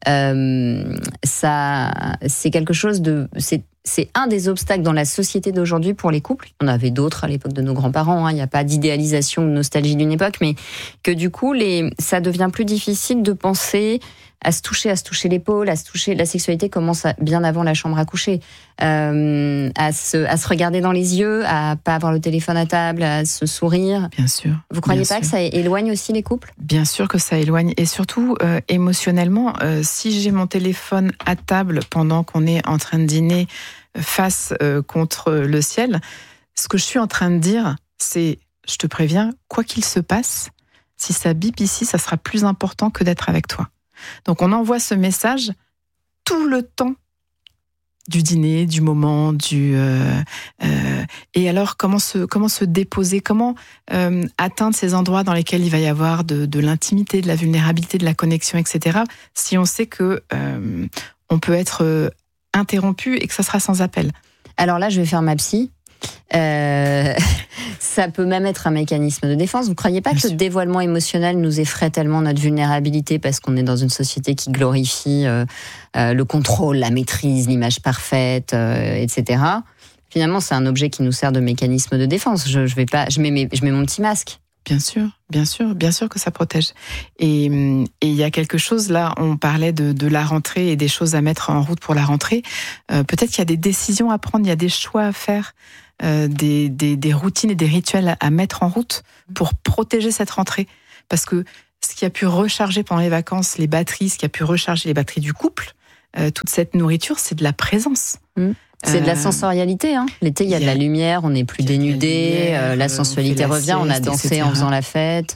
ça c'est quelque chose de c'est un des obstacles dans la société d'aujourd'hui pour les couples. Il y en avait d'autres à l'époque de nos grands-parents. Il n'y a pas d'idéalisation ou de nostalgie d'une époque, mais que du coup, ça devient plus difficile de penser à se toucher l'épaule, à se toucher. La sexualité commence bien avant la chambre à coucher, à se regarder dans les yeux, à pas avoir le téléphone à table, à se sourire. Bien sûr. Vous croyez pas que ça éloigne aussi les couples ? Bien sûr que ça éloigne, et surtout émotionnellement. Si j'ai mon téléphone à table pendant qu'on est en train de dîner face contre le ciel, ce que je suis en train de dire, c'est, je te préviens, quoi qu'il se passe, si ça bip ici, ça sera plus important que d'être avec toi. Donc on envoie ce message tout le temps du dîner, du moment, et alors comment se déposer, comment atteindre ces endroits dans lesquels il va y avoir de l'intimité, de la vulnérabilité, de la connexion, etc. Si on sait que on peut être interrompu et que ça sera sans appel. Alors là, je vais faire ma psy. Ça peut même être un mécanisme de défense. Vous ne croyez pas que le dévoilement émotionnel nous effraie tellement notre vulnérabilité parce qu'on est dans une société qui glorifie le contrôle, la maîtrise, l'image parfaite, etc. Finalement, c'est un objet qui nous sert de mécanisme de défense. Je mets mon petit masque. Bien sûr que ça protège. Et il y a quelque chose, là, on parlait de la rentrée et des choses à mettre en route pour la rentrée. Peut-être qu'il y a des décisions à prendre, il y a des choix à faire, des routines et des rituels à mettre en route pour protéger cette rentrée. Parce que ce qui a pu recharger pendant les vacances les batteries, ce qui a pu recharger les batteries du couple, toute cette nourriture, c'est de la présence. C'est de la sensorialité. Hein. L'été, il y a de la lumière, on n'est plus dénudé, la sensualité revient, on a dansé etc. en faisant la fête.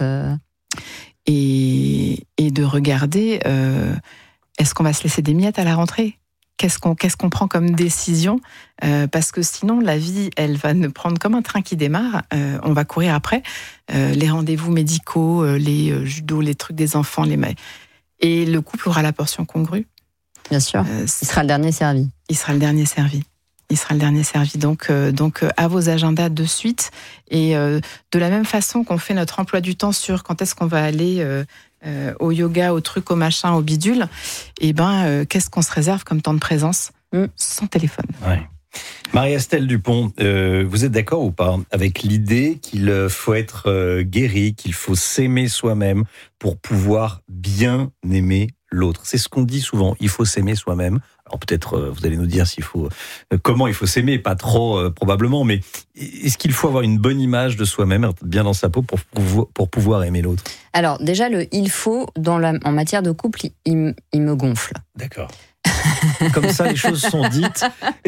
Et de regarder, est-ce qu'on va se laisser des miettes à la rentrée ? Qu'est-ce qu'on prend comme décision ? Parce que sinon, la vie, elle va nous prendre comme un train qui démarre. On va courir après. Les rendez-vous médicaux, les judos, les trucs des enfants. Et le couple aura la portion congrue. Bien sûr, il sera le dernier servi. Il sera le dernier servi. Donc, à vos agendas de suite. Et de la même façon qu'on fait notre emploi du temps sur quand est-ce qu'on va aller au yoga, au truc, au machin, au bidule, qu'est-ce qu'on se réserve comme temps de présence sans téléphone. Ouais. Marie-Estelle Dupont, vous êtes d'accord ou pas avec l'idée qu'il faut être guéri, qu'il faut s'aimer soi-même pour pouvoir bien aimer l'autre? C'est ce qu'on dit souvent, il faut s'aimer soi-même. Alors peut-être vous allez nous dire comment il faut s'aimer, pas trop probablement, mais est-ce qu'il faut avoir une bonne image de soi-même, être bien dans sa peau pour pouvoir aimer l'autre? Alors déjà, le il faut en matière de couple, il me gonfle. D'accord. Comme ça, les choses sont dites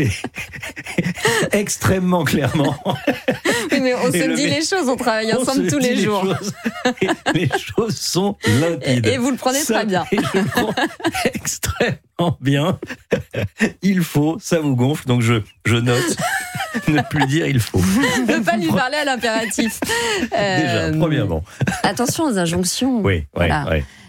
extrêmement clairement. Oui, mais on se dit les choses, on travaille ensemble tous les jours. Les choses sont limpides. Et vous le prenez très bien. Je le prends extrêmement bien. Il faut, ça vous gonfle, donc je note. Ne plus dire il faut. Ne pas lui parler à l'impératif. Déjà, premièrement. Attention aux injonctions. Oui, voilà.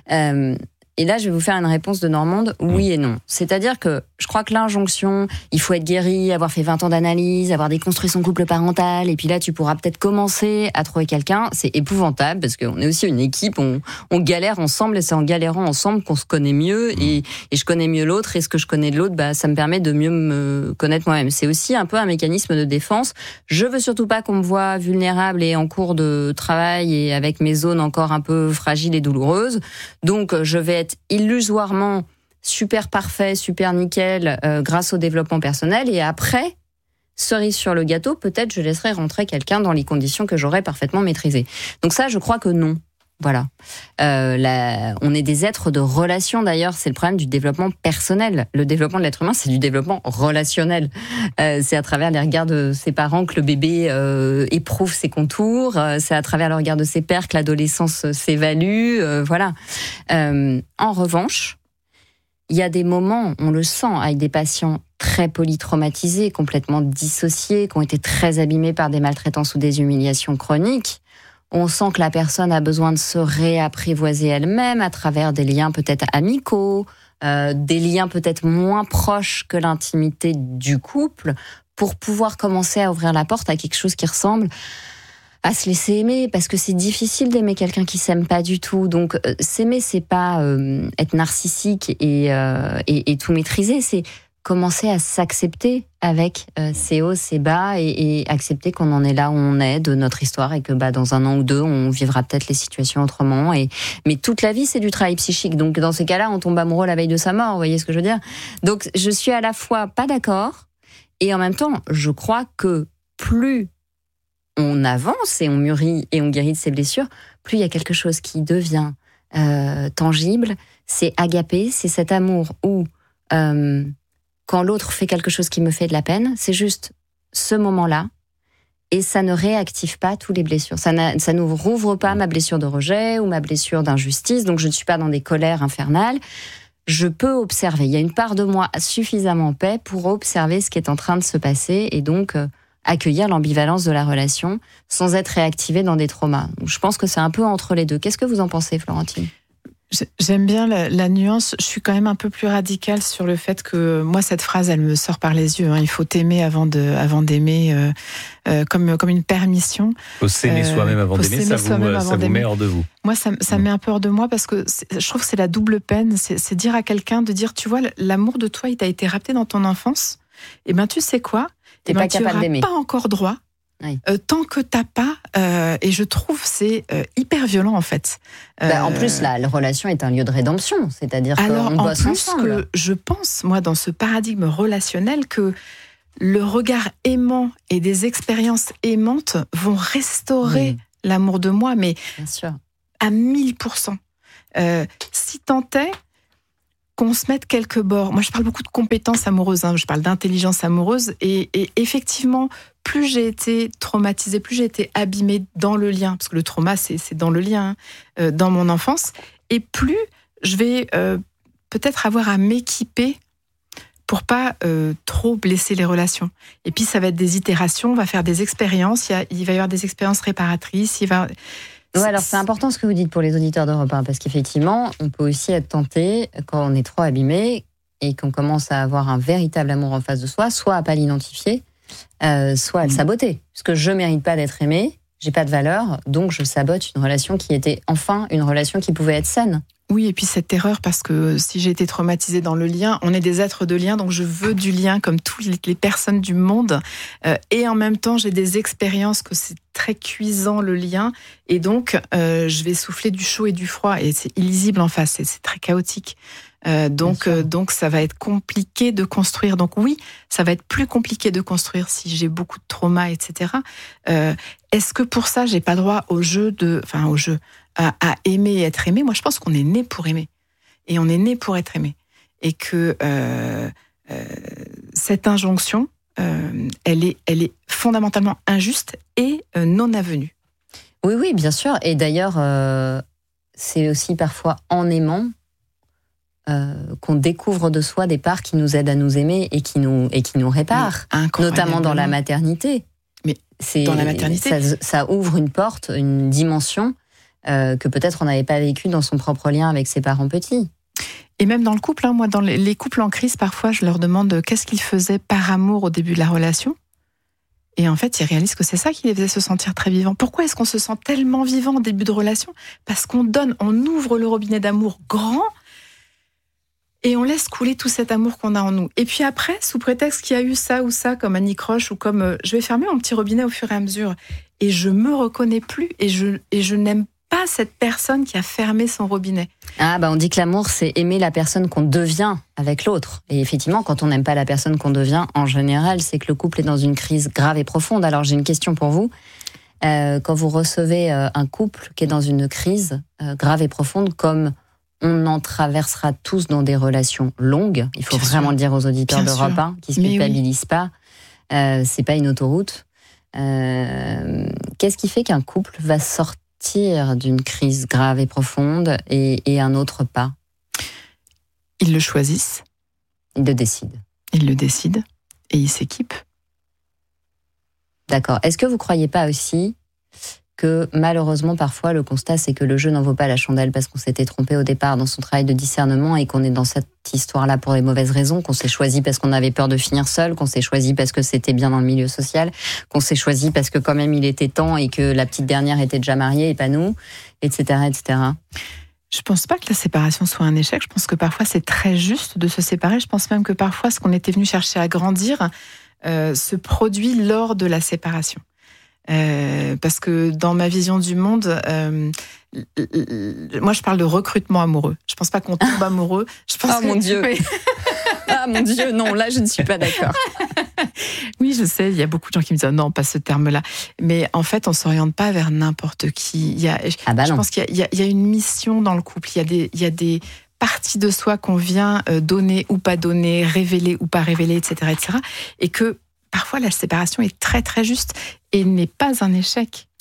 Et là, je vais vous faire une réponse de Normande, oui et non. C'est-à-dire que je crois que l'injonction, il faut être guéri, avoir fait 20 ans d'analyse, avoir déconstruit son couple parental, et puis là, tu pourras peut-être commencer à trouver quelqu'un. C'est épouvantable, parce qu'on est aussi une équipe, on galère ensemble, et c'est en galérant ensemble qu'on se connaît mieux, et je connais mieux l'autre, et ce que je connais de l'autre, ça me permet de mieux me connaître moi-même. C'est aussi un peu un mécanisme de défense. Je veux surtout pas qu'on me voie vulnérable et en cours de travail, et avec mes zones encore un peu fragiles et douloureuses. Donc, je vais être illusoirement super parfait, super nickel grâce au développement personnel, et après, cerise sur le gâteau, peut-être je laisserai rentrer quelqu'un dans les conditions que j'aurais parfaitement maîtrisées. Donc ça, je crois que non. Voilà. On est des êtres de relation, d'ailleurs, c'est le problème du développement personnel. Le développement de l'être humain, c'est du développement relationnel. C'est à travers les regards de ses parents que le bébé éprouve ses contours, c'est à travers le regard de ses pères que l'adolescence s'évalue, voilà. En revanche, il y a des moments, on le sent, avec des patients très polytraumatisés, complètement dissociés, qui ont été très abîmés par des maltraitances ou des humiliations chroniques. On sent que la personne a besoin de se réapprivoiser elle-même à travers des liens peut-être amicaux, des liens peut-être moins proches que l'intimité du couple, pour pouvoir commencer à ouvrir la porte à quelque chose qui ressemble à se laisser aimer, parce que c'est difficile d'aimer quelqu'un qui s'aime pas du tout. Donc s'aimer, c'est pas être narcissique et tout maîtriser, c'est commencer à s'accepter avec ses hauts, ses bas, et accepter qu'on en est là où on est de notre histoire, et que dans un an ou deux, on vivra peut-être les situations autrement. Mais toute la vie, c'est du travail psychique. Donc dans ces cas-là, on tombe amoureux la veille de sa mort, vous voyez ce que je veux dire ? Donc je suis à la fois pas d'accord, et en même temps, je crois que plus on avance et on mûrit et on guérit de ses blessures, plus il y a quelque chose qui devient tangible. C'est agapé, c'est cet amour où quand l'autre fait quelque chose qui me fait de la peine, c'est juste ce moment-là, et ça ne réactive pas toutes les blessures. Ça ne rouvre pas ma blessure de rejet ou ma blessure d'injustice, donc je ne suis pas dans des colères infernales. Je peux observer. Il y a une part de moi suffisamment en paix pour observer ce qui est en train de se passer, et donc accueillir l'ambivalence de la relation sans être réactivé dans des traumas. Donc, je pense que c'est un peu entre les deux. Qu'est-ce que vous en pensez, Florentine ? J'aime bien la nuance. Je suis quand même un peu plus radicale sur le fait que moi, cette phrase, elle me sort par les yeux. Il faut t'aimer avant d'aimer, comme une permission. Il faut s'aimer soi-même avant d'aimer, ça vous met hors de vous. Moi, ça me met un peu hors de moi parce que je trouve que c'est la double peine. C'est dire à quelqu'un de dire, tu vois, l'amour de toi, il t'a été rapté dans ton enfance. Et ben, tu sais quoi ? T'es pas capable d'aimer. Tu n'auras pas encore droit. Oui. Tant que t'as pas, et je trouve c'est hyper violent en fait. En plus, la relation est un lieu de rédemption, c'est-à-dire qu'on bosse ensemble. Que je pense, moi, dans ce paradigme relationnel, que le regard aimant et des expériences aimantes vont restaurer l'amour de moi, mais bien sûr. À 1000%. Si tant est qu'on se mette quelques bords. Moi, je parle beaucoup de compétences amoureuses, je parle d'intelligence amoureuse, et effectivement, plus j'ai été traumatisée, plus j'ai été abîmée dans le lien, parce que le trauma, c'est dans le lien, dans mon enfance, et plus je vais peut-être avoir à m'équiper pour pas trop blesser les relations. Et puis, ça va être des itérations, on va faire des expériences, il va y avoir des expériences réparatrices, Ouais, alors c'est important ce que vous dites pour les auditeurs d'Europe 1, parce qu'effectivement, on peut aussi être tenté, quand on est trop abîmé et qu'on commence à avoir un véritable amour en face de soi, soit à pas l'identifier, soit à le saboter. Parce que je mérite pas d'être aimé, j'ai pas de valeur, donc je sabote une relation qui était enfin une relation qui pouvait être saine. Oui, et puis cette erreur, parce que si j'ai été traumatisée dans le lien, on est des êtres de lien, donc je veux du lien comme toutes les personnes du monde. Et en même temps, j'ai des expériences que c'est très cuisant le lien. Et donc, je vais souffler du chaud et du froid. Et c'est illisible en face, c'est très chaotique. Donc, ça va être compliqué de construire. Donc oui, ça va être plus compliqué de construire si j'ai beaucoup de trauma, etc. Est-ce que pour ça, j'ai pas droit à aimer et être aimé? Moi, je pense qu'on est né pour aimer. Et on est né pour être aimé. Et que cette injonction, elle est fondamentalement injuste et non avenue. Oui, bien sûr. Et d'ailleurs, c'est aussi parfois en aimant qu'on découvre de soi des parts qui nous aident à nous aimer et qui nous réparent, notamment dans la maternité. Mais dans la maternité, ça ouvre une porte, une dimension que peut-être on n'avait pas vécu dans son propre lien avec ses parents petits. Et même dans le couple, moi, dans les couples en crise, parfois, je leur demande qu'est-ce qu'ils faisaient par amour au début de la relation. Et en fait, ils réalisent que c'est ça qui les faisait se sentir très vivants. Pourquoi est-ce qu'on se sent tellement vivant au début de relation ? Parce qu'on ouvre le robinet d'amour grand et on laisse couler tout cet amour qu'on a en nous. Et puis après, sous prétexte qu'il y a eu ça ou ça, comme Annie Croche, ou comme je vais fermer mon petit robinet au fur et à mesure, et je me reconnais plus, et je n'aime pas cette personne qui a fermé son robinet. On dit que l'amour, c'est aimer la personne qu'on devient avec l'autre. Et effectivement, quand on n'aime pas la personne qu'on devient, en général, c'est que le couple est dans une crise grave et profonde. Alors j'ai une question pour vous. Quand vous recevez un couple qui est dans une crise grave et profonde, comme on en traversera tous dans des relations longues, il faut vraiment le dire aux auditeurs d'Europe 1, qui ne se culpabilisent pas, c'est pas une autoroute. Qu'est-ce qui fait qu'un couple va sortir d'une crise grave et profonde et un autre pas? Ils le choisissent. Ils le décident. Ils le décident et ils s'équipent. D'accord. Est-ce que vous ne croyez pas aussi que malheureusement, parfois, le constat, c'est que le jeu n'en vaut pas la chandelle parce qu'on s'était trompé au départ dans son travail de discernement et qu'on est dans cette histoire-là pour les mauvaises raisons, qu'on s'est choisi parce qu'on avait peur de finir seul, qu'on s'est choisi parce que c'était bien dans le milieu social, qu'on s'est choisi parce que quand même il était temps et que la petite dernière était déjà mariée et pas nous, etc., etc. Je pense pas que la séparation soit un échec. Je pense que parfois c'est très juste de se séparer. Je pense même que parfois ce qu'on était venu chercher à grandir se produit lors de la séparation. Parce que dans ma vision du monde, moi je parle de recrutement amoureux. Je pense pas qu'on tombe amoureux. Je pense mon Dieu. Ah mon Dieu, non, là je ne suis pas d'accord. Oui, je sais, il y a beaucoup de gens qui me disent non, pas ce terme-là. Mais en fait, on s'oriente pas vers n'importe qui. Je pense qu'il y a une mission dans le couple. Il y a des parties de soi qu'on vient donner ou pas donner, révéler ou pas révéler, etc., etc. Et que parfois la séparation est très très juste et n'est pas un échec.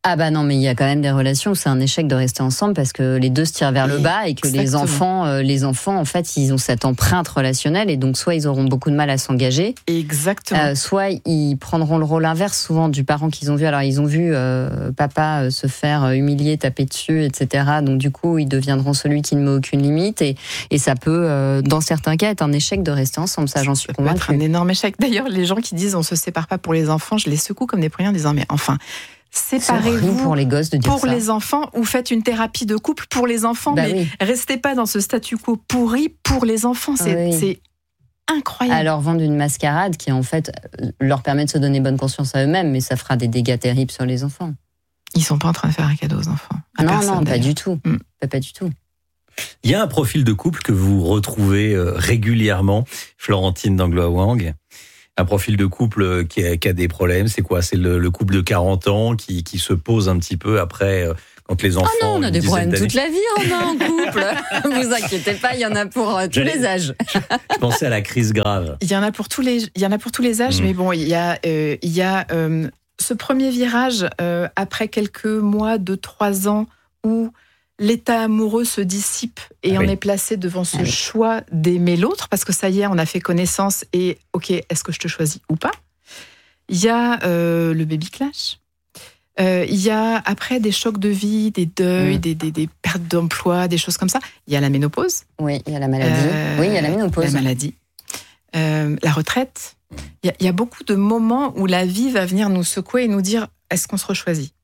Ah bah non, mais il y a quand même des relations où c'est un échec de rester ensemble parce que les deux se tirent vers le bas et que les enfants, en fait, ils ont cette empreinte relationnelle et donc soit ils auront beaucoup de mal à s'engager. Exactement. Soit ils prendront le rôle inverse souvent du parent qu'ils ont vu. Alors ils ont vu papa se faire humilier, taper dessus, etc. Donc du coup, ils deviendront celui qui ne met aucune limite et ça peut, dans certains cas, être un échec de rester ensemble. Ça, j'en suis convaincue. Ça peut être un énorme échec. D'ailleurs, les gens qui disent on se sépare pas pour les enfants, je les secoue comme des poignards en disant mais enfin. Séparez-vous pour les gosses de dire pour ça. Les enfants ou faites une thérapie de couple pour les enfants, mais restez pas dans ce statu quo pourri pour les enfants. C'est incroyable. À leur vendre une mascarade qui en fait leur permet de se donner bonne conscience à eux-mêmes, mais ça fera des dégâts terribles sur les enfants. Ils sont pas en train de faire un cadeau aux enfants. Non, pas du tout. Pas du tout. Il y a un profil de couple que vous retrouvez régulièrement, Florentine d'Anglois-Wang. Un profil de couple qui a des problèmes, c'est quoi? C'est le couple de 40 ans qui se pose un petit peu après, quand les enfants... Ah non, on a des problèmes toute la vie, on a un couple. Vous inquiétez pas, il y en a pour tous les âges. Je pensais à la crise grave. Il y en a pour tous les âges, mais bon, il y a ce premier virage après quelques mois, 2-3 ans, où l'état amoureux se dissipe et on est placé devant ce choix d'aimer l'autre parce que ça y est, on a fait connaissance et ok, est-ce que je te choisis ou pas? Il y a le baby clash. Il y a après des chocs de vie, des deuils, des pertes d'emploi, des choses comme ça. Il y a la ménopause. Oui, il y a la maladie. Oui, il y a la ménopause. La maladie. La retraite. Il y a beaucoup de moments où la vie va venir nous secouer et nous dire est-ce qu'on se rechoisit?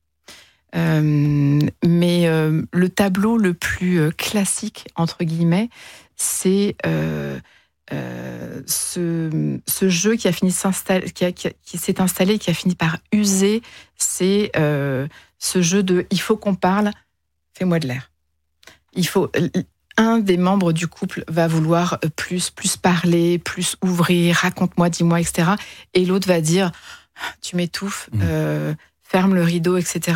Mais le tableau le plus classique entre guillemets, c'est ce jeu qui a fini qui s'est installé, qui a fini par user. C'est ce jeu de il faut qu'on parle, fais-moi de l'air. Un des membres du couple va vouloir plus parler, plus ouvrir, raconte-moi, dis-moi, etc. Et l'autre va dire tu m'étouffes. Ferme le rideau, etc.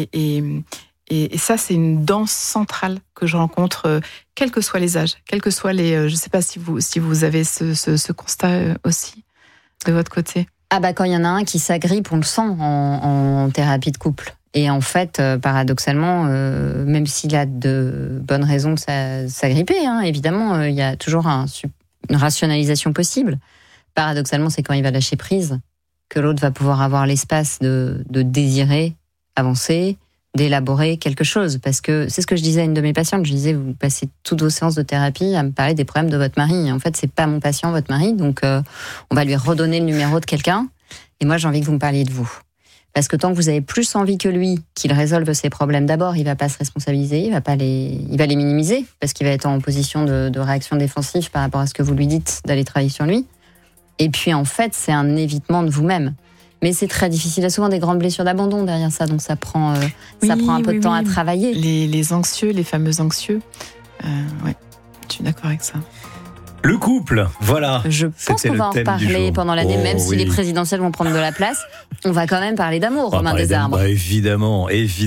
Et ça, c'est une danse centrale que je rencontre, quels que soient les âges, quels que soient les... je ne sais pas si vous avez ce constat aussi, de votre côté. Ah bah quand il y en a un qui s'agrippe, on le sent en thérapie de couple. Et en fait, paradoxalement, même s'il a de bonnes raisons de s'agripper, évidemment, il y a toujours une rationalisation possible. Paradoxalement, c'est quand il va lâcher prise que l'autre va pouvoir avoir l'espace de désirer avancer, d'élaborer quelque chose. Parce que c'est ce que je disais à une de mes patientes. Je disais, vous passez toutes vos séances de thérapie à me parler des problèmes de votre mari. Et en fait, c'est pas mon patient, votre mari. Donc, on va lui redonner le numéro de quelqu'un. Et moi, j'ai envie que vous me parliez de vous. Parce que tant que vous avez plus envie que lui qu'il résolve ses problèmes d'abord, il va pas se responsabiliser, il va les minimiser. Parce qu'il va être en position de réaction défensive par rapport à ce que vous lui dites d'aller travailler sur lui. Et puis, en fait, c'est un évitement de vous-même. Mais c'est très difficile. Il y a souvent des grandes blessures d'abandon derrière ça, donc ça prend un peu de temps à travailler. Les anxieux, les fameux anxieux. Ouais, je suis d'accord avec ça. Le couple, voilà. Je pense qu'on va en reparler pendant l'année, même si les présidentielles vont prendre de la place. On va quand même parler d'amour, Romain Desarbres. Bah, évidemment.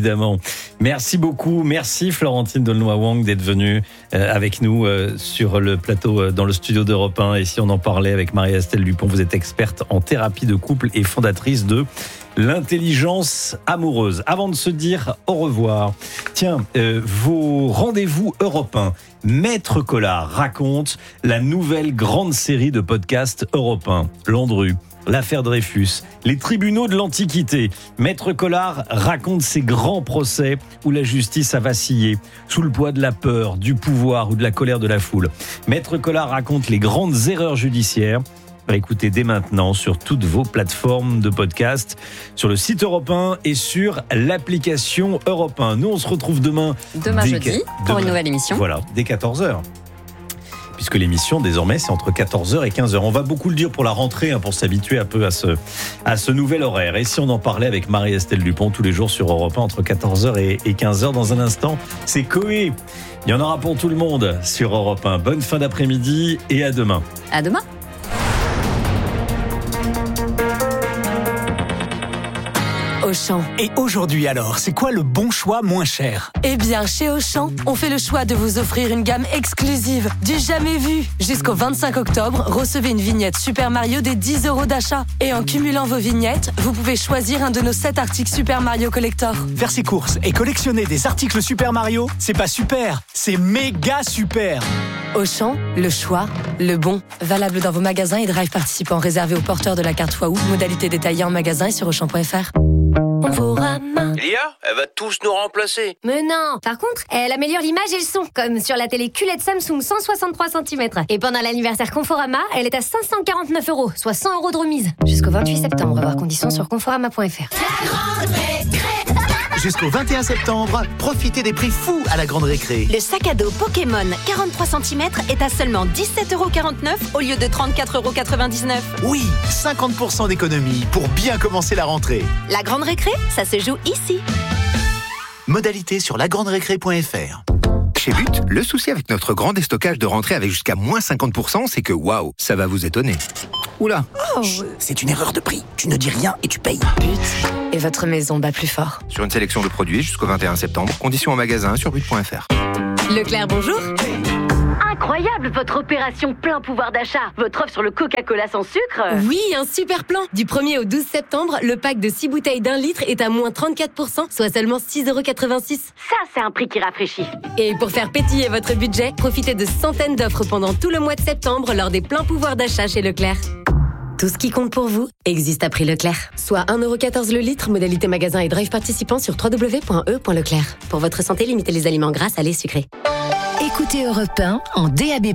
Merci beaucoup. Merci Florentine d'Aulnois-Wang d'être venue avec nous sur le plateau dans le studio d'Europe 1. Et si on en parlait avec Marie-Estelle Dupont, vous êtes experte en thérapie de couple et fondatrice de l'intelligence amoureuse. Avant de se dire au revoir, tiens, vos rendez-vous Europe 1. Maître Collard raconte la nouvelle grande série de podcasts Europe 1. Landru, l'affaire Dreyfus, les tribunaux de l'Antiquité. Maître Collard raconte ces grands procès où la justice a vacillé, sous le poids de la peur, du pouvoir ou de la colère de la foule. Maître Collard raconte les grandes erreurs judiciaires. Écoutez dès maintenant sur toutes vos plateformes de podcast, sur le site Europe 1 et sur l'application Europe 1. Nous, on se retrouve demain jeudi pour une nouvelle émission. Voilà, dès 14h. Puisque l'émission, désormais, c'est entre 14h et 15h. On va beaucoup le dire pour la rentrée, pour s'habituer un peu à ce nouvel horaire. Et si on en parlait avec Marie-Estelle Dupont tous les jours sur Europe 1 entre 14h et 15h, dans un instant, c'est Coé. Il y en aura pour tout le monde sur Europe 1. Bonne fin d'après-midi et à demain. À demain. Auchan. Et aujourd'hui alors, c'est quoi le bon choix moins cher? Eh bien, chez Auchan, on fait le choix de vous offrir une gamme exclusive, du jamais vu. Jusqu'au 25 octobre, recevez une vignette Super Mario des 10 € d'achat. Et en cumulant vos vignettes, vous pouvez choisir un de nos 7 articles Super Mario Collector. Faire ses courses et collectionner des articles Super Mario, c'est pas super, c'est méga super. Auchan, le choix, le bon. Valable dans vos magasins et drive participants réservés aux porteurs de la carte Waouh. Modalité détaillée en magasin et sur Auchan.fr. Lia, elle va tous nous remplacer. Mais non. Par contre, elle améliore l'image et le son, comme sur la télé QLED Samsung 163 cm. Et pendant l'anniversaire Conforama, elle est à 549 €, soit 100 € de remise. Jusqu'au 28 septembre, voir conditions sur conforama.fr. Jusqu'au 21 septembre, profitez des prix fous à la Grande Récré. Le sac à dos Pokémon 43 cm est à seulement 17,49 € au lieu de 34,99 €. Oui, 50% d'économie pour bien commencer la rentrée. La Grande Récré, ça se joue ici. Modalité sur lagranderécré.fr. Chez But, le souci avec notre grand déstockage de rentrée avec jusqu'à moins 50%, c'est que waouh, ça va vous étonner. Oula, c'est une erreur de prix. Tu ne dis rien et tu payes. But, et votre maison bat plus fort. Sur une sélection de produits jusqu'au 21 septembre, conditions en magasin sur but.fr. Leclerc, bonjour. Incroyable votre opération plein pouvoir d'achat. Votre offre sur le Coca-Cola sans sucre. Oui, un super plan. Du 1er au 12 septembre, le pack de 6 bouteilles d'1 litre est à moins 34%, soit seulement 6,86 €. Ça, c'est un prix qui rafraîchit. Et pour faire pétiller votre budget, profitez de centaines d'offres pendant tout le mois de septembre lors des pleins pouvoirs d'achat chez Leclerc. Tout ce qui compte pour vous existe à prix Leclerc. Soit 1,14 € le litre, modalité magasin et drive participant sur www.e.leclerc. Pour votre santé, limitez les aliments gras, salés, sucrés. Écoutez Europe 1 en DAB+.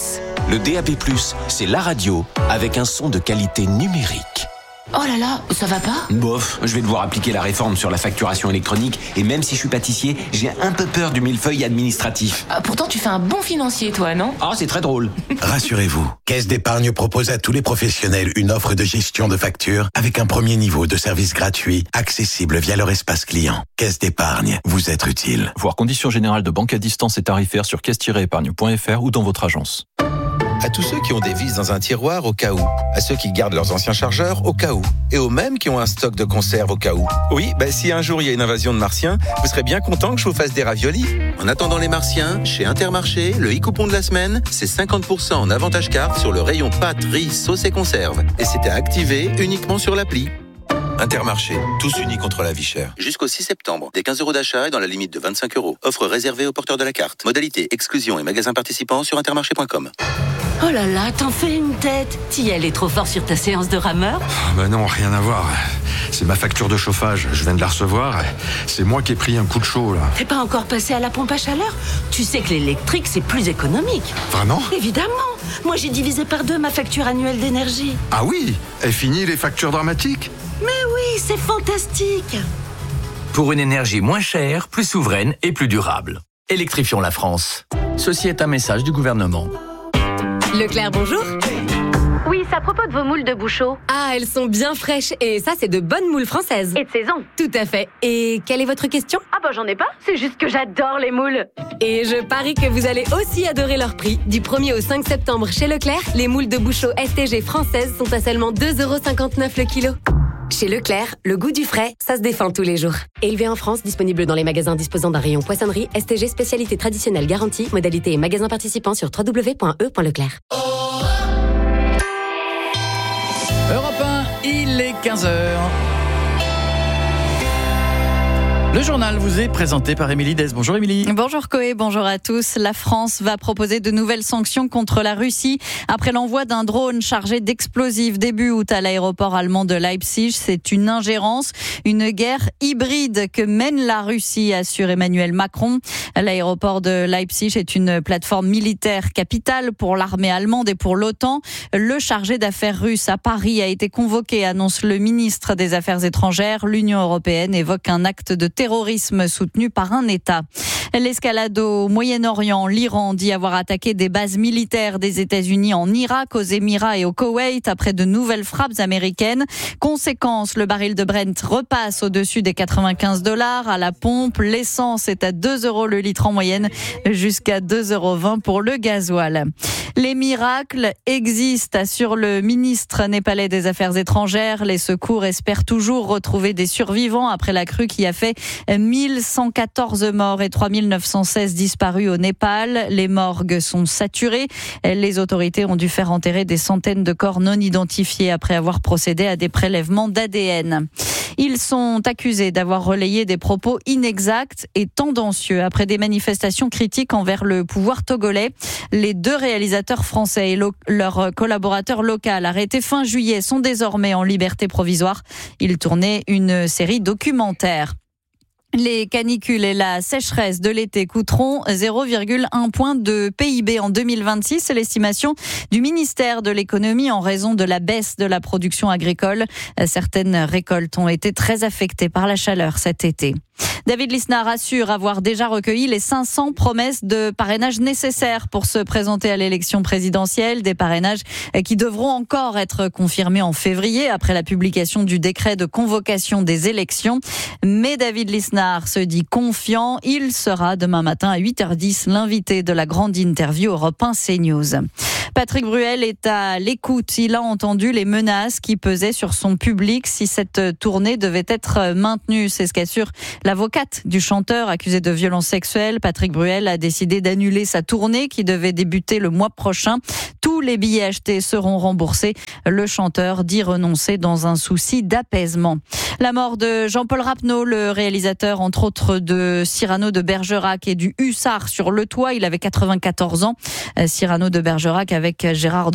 Le DAB+, c'est la radio avec un son de qualité numérique. Oh là là, ça va pas? Bof, je vais devoir appliquer la réforme sur la facturation électronique et même si je suis pâtissier, j'ai un peu peur du millefeuille administratif. Pourtant, tu fais un bon financier, toi, non? Ah, c'est très drôle. Rassurez-vous, Caisse d'épargne propose à tous les professionnels une offre de gestion de factures avec un premier niveau de service gratuit, accessible via leur espace client. Caisse d'épargne, vous être utile. Voir conditions générales de banque à distance et tarifaires sur caisse-épargne.fr ou dans votre agence. À tous ceux qui ont des vis dans un tiroir au cas où, à ceux qui gardent leurs anciens chargeurs au cas où, et aux mêmes qui ont un stock de conserve au cas où. Oui, si un jour il y a une invasion de martiens, vous serez bien content que je vous fasse des raviolis. En attendant les martiens, chez Intermarché, le e-coupon de la semaine, c'est 50% en avantage carte sur le rayon pâtes, riz, sauce et conserve. Et c'était activé uniquement sur l'appli. Intermarché, tous unis contre la vie chère. Jusqu'au 6 septembre, des 15 € d'achat et dans la limite de 25 €. Offre réservée aux porteurs de la carte. Modalité, exclusion et magasins participants sur intermarché.com. Oh là là, t'en fais une tête. T'y allais trop fort sur ta séance de rameur? Non, rien à voir. C'est ma facture de chauffage, je viens de la recevoir. C'est moi qui ai pris un coup de chaud, là. T'es pas encore passé à la pompe à chaleur? Tu sais que l'électrique, c'est plus économique. Vraiment? Évidemment. Moi, j'ai divisé par 2 ma facture annuelle d'énergie. Ah oui? Et fini les factures dramatiques? Mais oui, c'est fantastique. Pour une énergie moins chère, plus souveraine et plus durable. Électrifions la France. Ceci est un message du gouvernement. Leclerc, bonjour. Oui, c'est à propos de vos moules de Bouchot. Ah, elles sont bien fraîches. Et ça, c'est de bonnes moules françaises. Et de saison. Tout à fait. Et quelle est votre question? Ah j'en ai pas. C'est juste que j'adore les moules. Et je parie que vous allez aussi adorer leur prix. Du 1er au 5 septembre chez Leclerc, les moules de Bouchot STG françaises sont à seulement 2,59 € le kilo. Chez Leclerc, le goût du frais, ça se défend tous les jours. Élevé en France, disponible dans les magasins disposant d'un rayon poissonnerie, STG spécialité traditionnelle garantie, modalité et magasins participants sur www.e.leclerc. Europe 1, il est 15h. Le journal vous est présenté par Émilie Dez. Bonjour Émilie. Bonjour Coé, bonjour à tous. La France va proposer de nouvelles sanctions contre la Russie après l'envoi d'un drone chargé d'explosifs début août à l'aéroport allemand de Leipzig. C'est une ingérence, une guerre hybride que mène la Russie, assure Emmanuel Macron. L'aéroport de Leipzig est une plateforme militaire capitale pour l'armée allemande et pour l'OTAN. Le chargé d'affaires russe à Paris a été convoqué, annonce le ministre des Affaires étrangères. L'Union européenne évoque un acte de terrorisme soutenu par un État. L'escalade au Moyen-Orient, l'Iran dit avoir attaqué des bases militaires des États-Unis en Irak, aux Émirats et au Koweït après de nouvelles frappes américaines. Conséquence, le baril de Brent repasse au-dessus des $95 à la pompe. L'essence est à 2 € le litre en moyenne, jusqu'à 2,20 € pour le gasoil. Les miracles existent, assure le ministre népalais des Affaires étrangères. Les secours espèrent toujours retrouver des survivants après la crue qui a fait 1114 morts et 3916 disparus au Népal. Les morgues sont saturées. Les autorités ont dû faire enterrer des centaines de corps non identifiés après avoir procédé à des prélèvements d'ADN. Ils sont accusés d'avoir relayé des propos inexacts et tendancieux après des manifestations critiques envers le pouvoir togolais. Les 2 réalisateurs français et leur collaborateur local arrêtés fin juillet sont désormais en liberté provisoire. Ils tournaient une série documentaire. Les canicules et la sécheresse de l'été coûteront 0,1 point de PIB en 2026. C'est l'estimation du ministère de l'économie en raison de la baisse de la production agricole. Certaines récoltes ont été très affectées par la chaleur cet été. David Lisnard assure avoir déjà recueilli les 500 promesses de parrainage nécessaires pour se présenter à l'élection présidentielle. Des parrainages qui devront encore être confirmés en février après la publication du décret de convocation des élections. Mais David Lisnard se dit confiant. Il sera demain matin à 8h10 l'invité de la grande interview Europe 1 CNews. Patrick Bruel est à l'écoute. Il a entendu les menaces qui pesaient sur son public si cette tournée devait être maintenue. C'est ce qu'assure l'avocate du chanteur accusé de violences sexuelles. Patrick Bruel a décidé d'annuler sa tournée qui devait débuter le mois prochain. Tous les billets achetés seront remboursés. Le chanteur dit renoncer dans un souci d'apaisement. La mort de Jean-Paul Rapneau, le réalisateur entre autres de Cyrano de Bergerac et du Hussard sur le toit. Il avait 94 ans. Cyrano de Bergerac avec Gérard